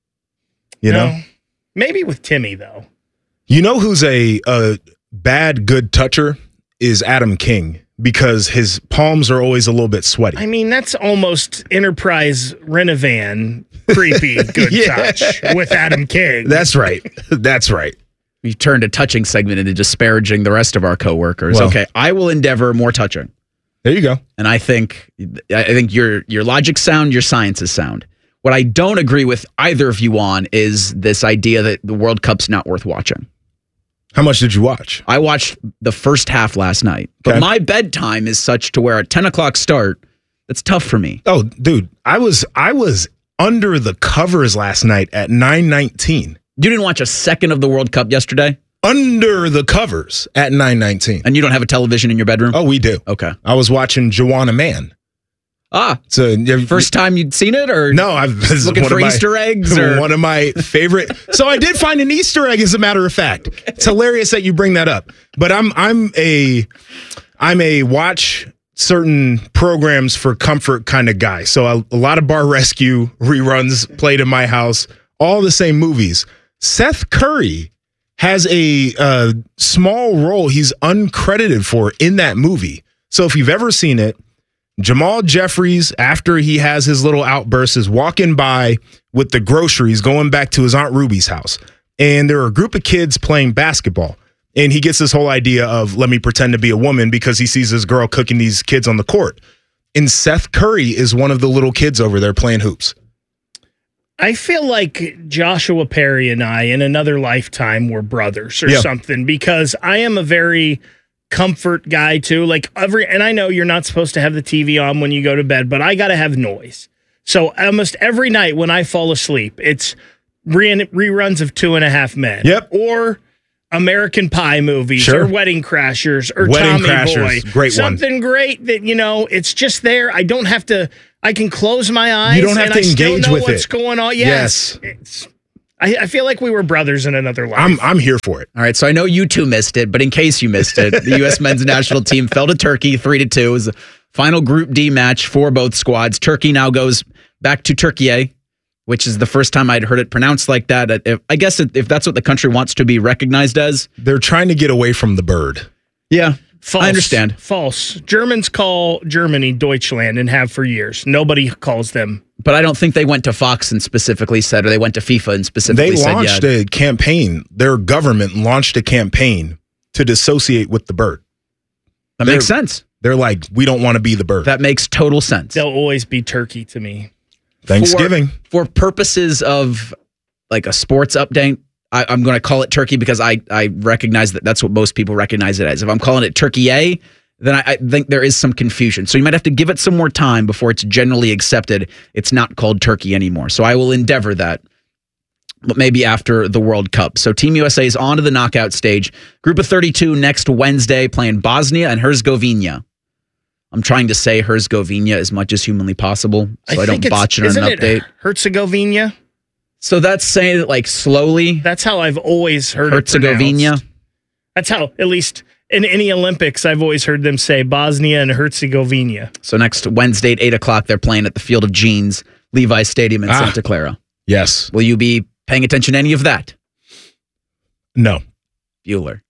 S10: You
S20: No.
S10: know?
S20: Maybe with Timmy though.
S10: You know who's a, a bad good toucher is Adam King because his palms are always a little bit sweaty.
S20: I mean, that's almost Enterprise Renovan creepy good
S10: Yeah.
S20: touch with Adam King.
S10: That's right. That's right.
S26: We've turned a touching segment into disparaging the rest of our coworkers.
S10: Well-
S26: okay, I will endeavor more touching.
S10: There you go.
S26: And I think I think your your logic's sound, your science is sound. What I don't agree with either of you on is this idea that the World Cup's not worth watching.
S10: How much did you watch?
S26: I watched the first half last night, but
S10: Okay.
S26: my bedtime is such to where at ten o'clock start, that's tough for me.
S10: Oh, dude, I was I was under the covers last night at nine nineteen.
S26: You didn't watch a second of the World Cup yesterday?
S10: Under the covers at nine nineteen.
S26: And you don't have a television in your bedroom?
S10: Oh, we do.
S26: Okay.
S10: I was watching Joanna Man.
S26: Ah,
S10: so
S26: first time you'd seen it, or
S10: no? I've this is
S26: looking
S10: one
S26: for
S10: of my-
S26: Easter eggs, or
S10: one of my favorite. So I did find an Easter egg, as a matter of fact. Okay. It's hilarious that you bring that up. But I'm I'm a I'm a watch certain programs for comfort kind of guy. So a, a lot of Bar Rescue reruns played in my house. All the same movies. Seth Curry has a uh, small role he's uncredited for in that movie. So if you've ever seen it, Jamal Jeffries, after he has his little outburst, is walking by with the groceries going back to his Aunt Ruby's house. And there are a group of kids playing basketball. And he gets this whole idea of, let me pretend to be a woman, because he sees this girl cooking these kids on the court. And Seth Curry is one of the little kids over there playing hoops.
S20: I feel like Joshua Perry and I in another lifetime were brothers or
S10: Yeah.
S20: something, because I am a very comfort guy too. Like every, and I know you're not supposed to have the T V on when you go to bed, but I got to have noise. So almost every night when I fall asleep, it's re- reruns of Two and a Half Men.
S10: Yep.
S20: Or American Pie movies,
S10: Sure.
S20: or Wedding Crashers, or
S10: Wedding
S20: Tommy
S10: Crashers,
S20: Boy.
S10: great one.
S20: Something great that, you know, it's just there. I don't have to, I can close my eyes.
S10: You don't have
S20: and
S10: to
S20: I still
S10: engage
S20: know
S10: with
S20: what's
S10: it.
S20: going on. Yes. It's, I, I feel like we were brothers in another life.
S10: I'm I'm here for it.
S26: All right, so I know you two missed it, but in case you missed it, the U S men's national team fell to Turkey three to two. It was the final Group D match for both squads. Turkey now goes back to Turkey, which is the first time I'd heard it pronounced like that. If, I guess if that's what the country wants to be recognized as.
S10: They're trying to get away from the bird.
S26: Yeah,
S20: False.
S26: I understand.
S20: False. Germans call Germany Deutschland and have for years. Nobody calls them.
S26: But I don't think they went to Fox and specifically said, or they went to FIFA and specifically
S10: They
S26: said,
S10: launched
S26: yeah.
S10: a campaign. Their government launched a campaign to dissociate with the bird.
S26: That
S10: They're-
S26: makes sense.
S10: They're like, we don't want to be the bird.
S26: That makes total sense.
S20: They'll always be Turkey to me.
S10: Thanksgiving.
S26: For, for purposes of like a sports update, I, I'm going to call it Turkey because I, I recognize that that's what most people recognize it as. If I'm calling it Turkey A, then I, I think there is some confusion. So you might have to give it some more time before it's generally accepted. It's not called Turkey anymore. So I will endeavor that, but maybe after the World Cup. So Team U S A is on to the knockout stage. Group of thirty-two next Wednesday, playing Bosnia and Herzegovina. I'm trying to say Herzegovina as much as humanly possible, so I, I don't
S20: think
S26: botch it
S20: it's-
S26: on an
S20: isn't it
S26: update.
S20: Herzegovina?
S26: So that's saying it like slowly.
S20: That's how I've always heard
S26: Herzegovina.
S20: it pronounced. That's how, at least in any Olympics, I've always heard them say Bosnia and Herzegovina.
S26: So next Wednesday at eight o'clock, they're playing at the Field of Jeans, Levi Stadium in
S10: Ah.
S26: Santa Clara.
S10: Yes.
S26: Will you be paying attention to any of that?
S10: No.
S26: Bueller.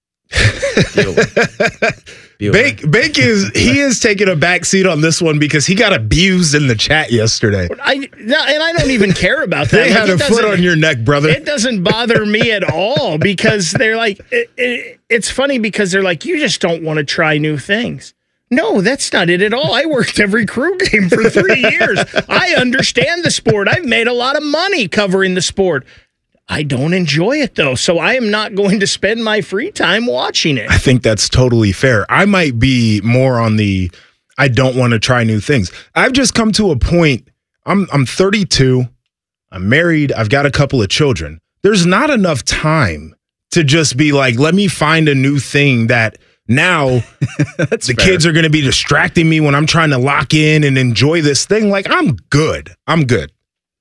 S26: Bueller.
S10: Bake, Bake is he is taking a back seat on this one because he got abused in the chat yesterday.
S20: I no, and I don't even care about that.
S10: They
S20: Like,
S10: had
S20: it
S10: a foot
S20: doesn't-
S10: on your neck, brother.
S20: It doesn't bother me at all because they're like, it, it, it's funny because they're like, you just don't want to try new things. No, that's not it at all. I worked every crew game for three years. I understand the sport. I've made a lot of money covering the sport. I don't enjoy it though, so I am not going to spend my free time watching it.
S10: I think that's totally fair. I might be more on the I don't want to try new things. I've just come to a point. I'm I'm thirty-two. I'm married. I've got a couple of children. There's not enough time to just be like, let me find a new thing that now the
S26: fair.
S10: kids are going to be distracting me when I'm trying to lock in and enjoy this thing. Like, I'm good. I'm good.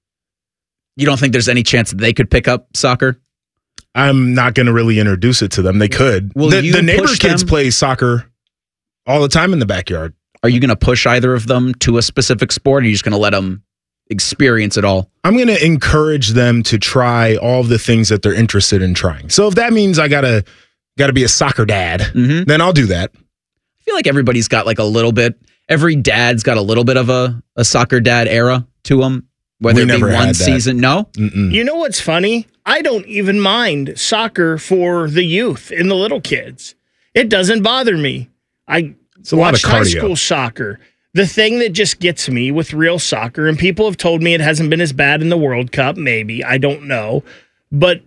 S26: You don't think there's any chance that they could pick up soccer?
S10: I'm not going to really introduce it to them. They could.
S26: Will
S10: the,
S26: you
S10: the neighbor
S26: push
S10: kids
S26: them?
S10: play soccer all the time in the backyard.
S26: Are you going to push either of them to a specific sport, or are you just going to let them experience it all?
S10: I'm going to encourage them to try all of the things that they're interested in trying. So if that means I got to got to be a soccer dad,
S26: Mm-hmm.
S10: then I'll do that.
S26: I feel like everybody's got like a little bit. Every dad's got a little bit of a, a soccer dad era to them. Whether
S10: We
S26: it be
S10: never had
S26: one
S10: that.
S26: season, no.
S10: Mm-mm.
S20: You know what's funny? I don't even mind soccer for the youth and the little kids. It doesn't bother me. I
S10: It's a lot of
S20: watched high
S10: cardio.
S20: school soccer. The thing that just gets me with real soccer, and people have told me it hasn't been as bad in the World Cup, maybe, I don't know, but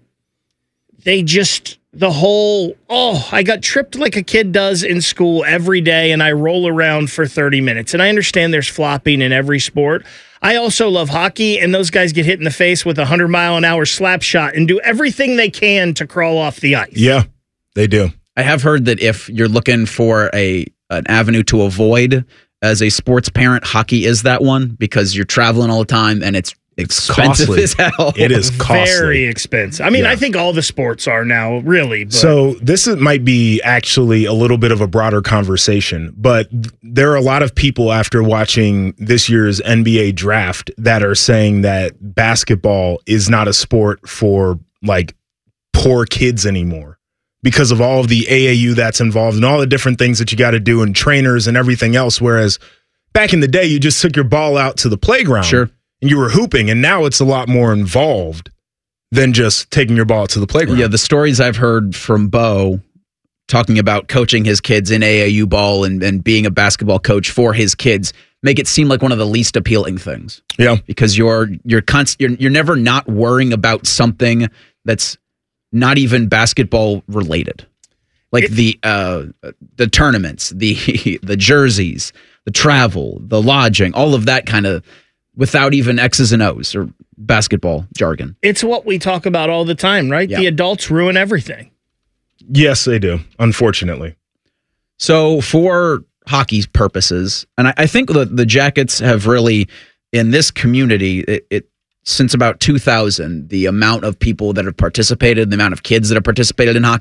S20: they just, the whole, oh, I got tripped like a kid does in school every day, and I roll around for thirty minutes. And I understand there's flopping in every sport. I also love hockey, and those guys get hit in the face with a one hundred mile an hour slap shot and do everything they can to crawl off the ice.
S10: Yeah, they do.
S26: I have heard that if you're looking for a an avenue to avoid as a sports parent, hockey is that one because you're traveling all the time and it's expensive
S10: costly.
S26: as hell.
S10: It is costly.
S20: Very expensive. I mean,
S10: Yeah.
S20: I think all the sports are now, really. But
S10: So this is, might be actually a little bit of a broader conversation, but th- there are a lot of people after watching this year's N B A draft that are saying that basketball is not a sport for like poor kids anymore because of all of the A A U that's involved and all the different things that you got to do and trainers and everything else. Whereas back in the day, you just took your ball out to the playground.
S26: Sure.
S10: And you were hooping, and now it's a lot more involved than just taking your ball to the playground.
S26: Yeah, the stories I've heard from Bo talking about coaching his kids in A A U ball and, and being a basketball coach for his kids make it seem like one of the least appealing things.
S10: Yeah.
S26: Because you're you're const- you're, you're never not worrying about something that's not even basketball related. like the uh, the tournaments, the the jerseys, the travel, the lodging, all of that kind of, without even X's and O's or basketball jargon.
S20: It's what we talk about all the time, right?
S26: Yeah.
S20: The adults ruin everything.
S10: Yes, they do, unfortunately.
S26: So for hockey's purposes, and I, I think the, the Jackets have really, in this community, it, it since about two thousand, the amount of people that have participated, the amount of kids that have participated in hockey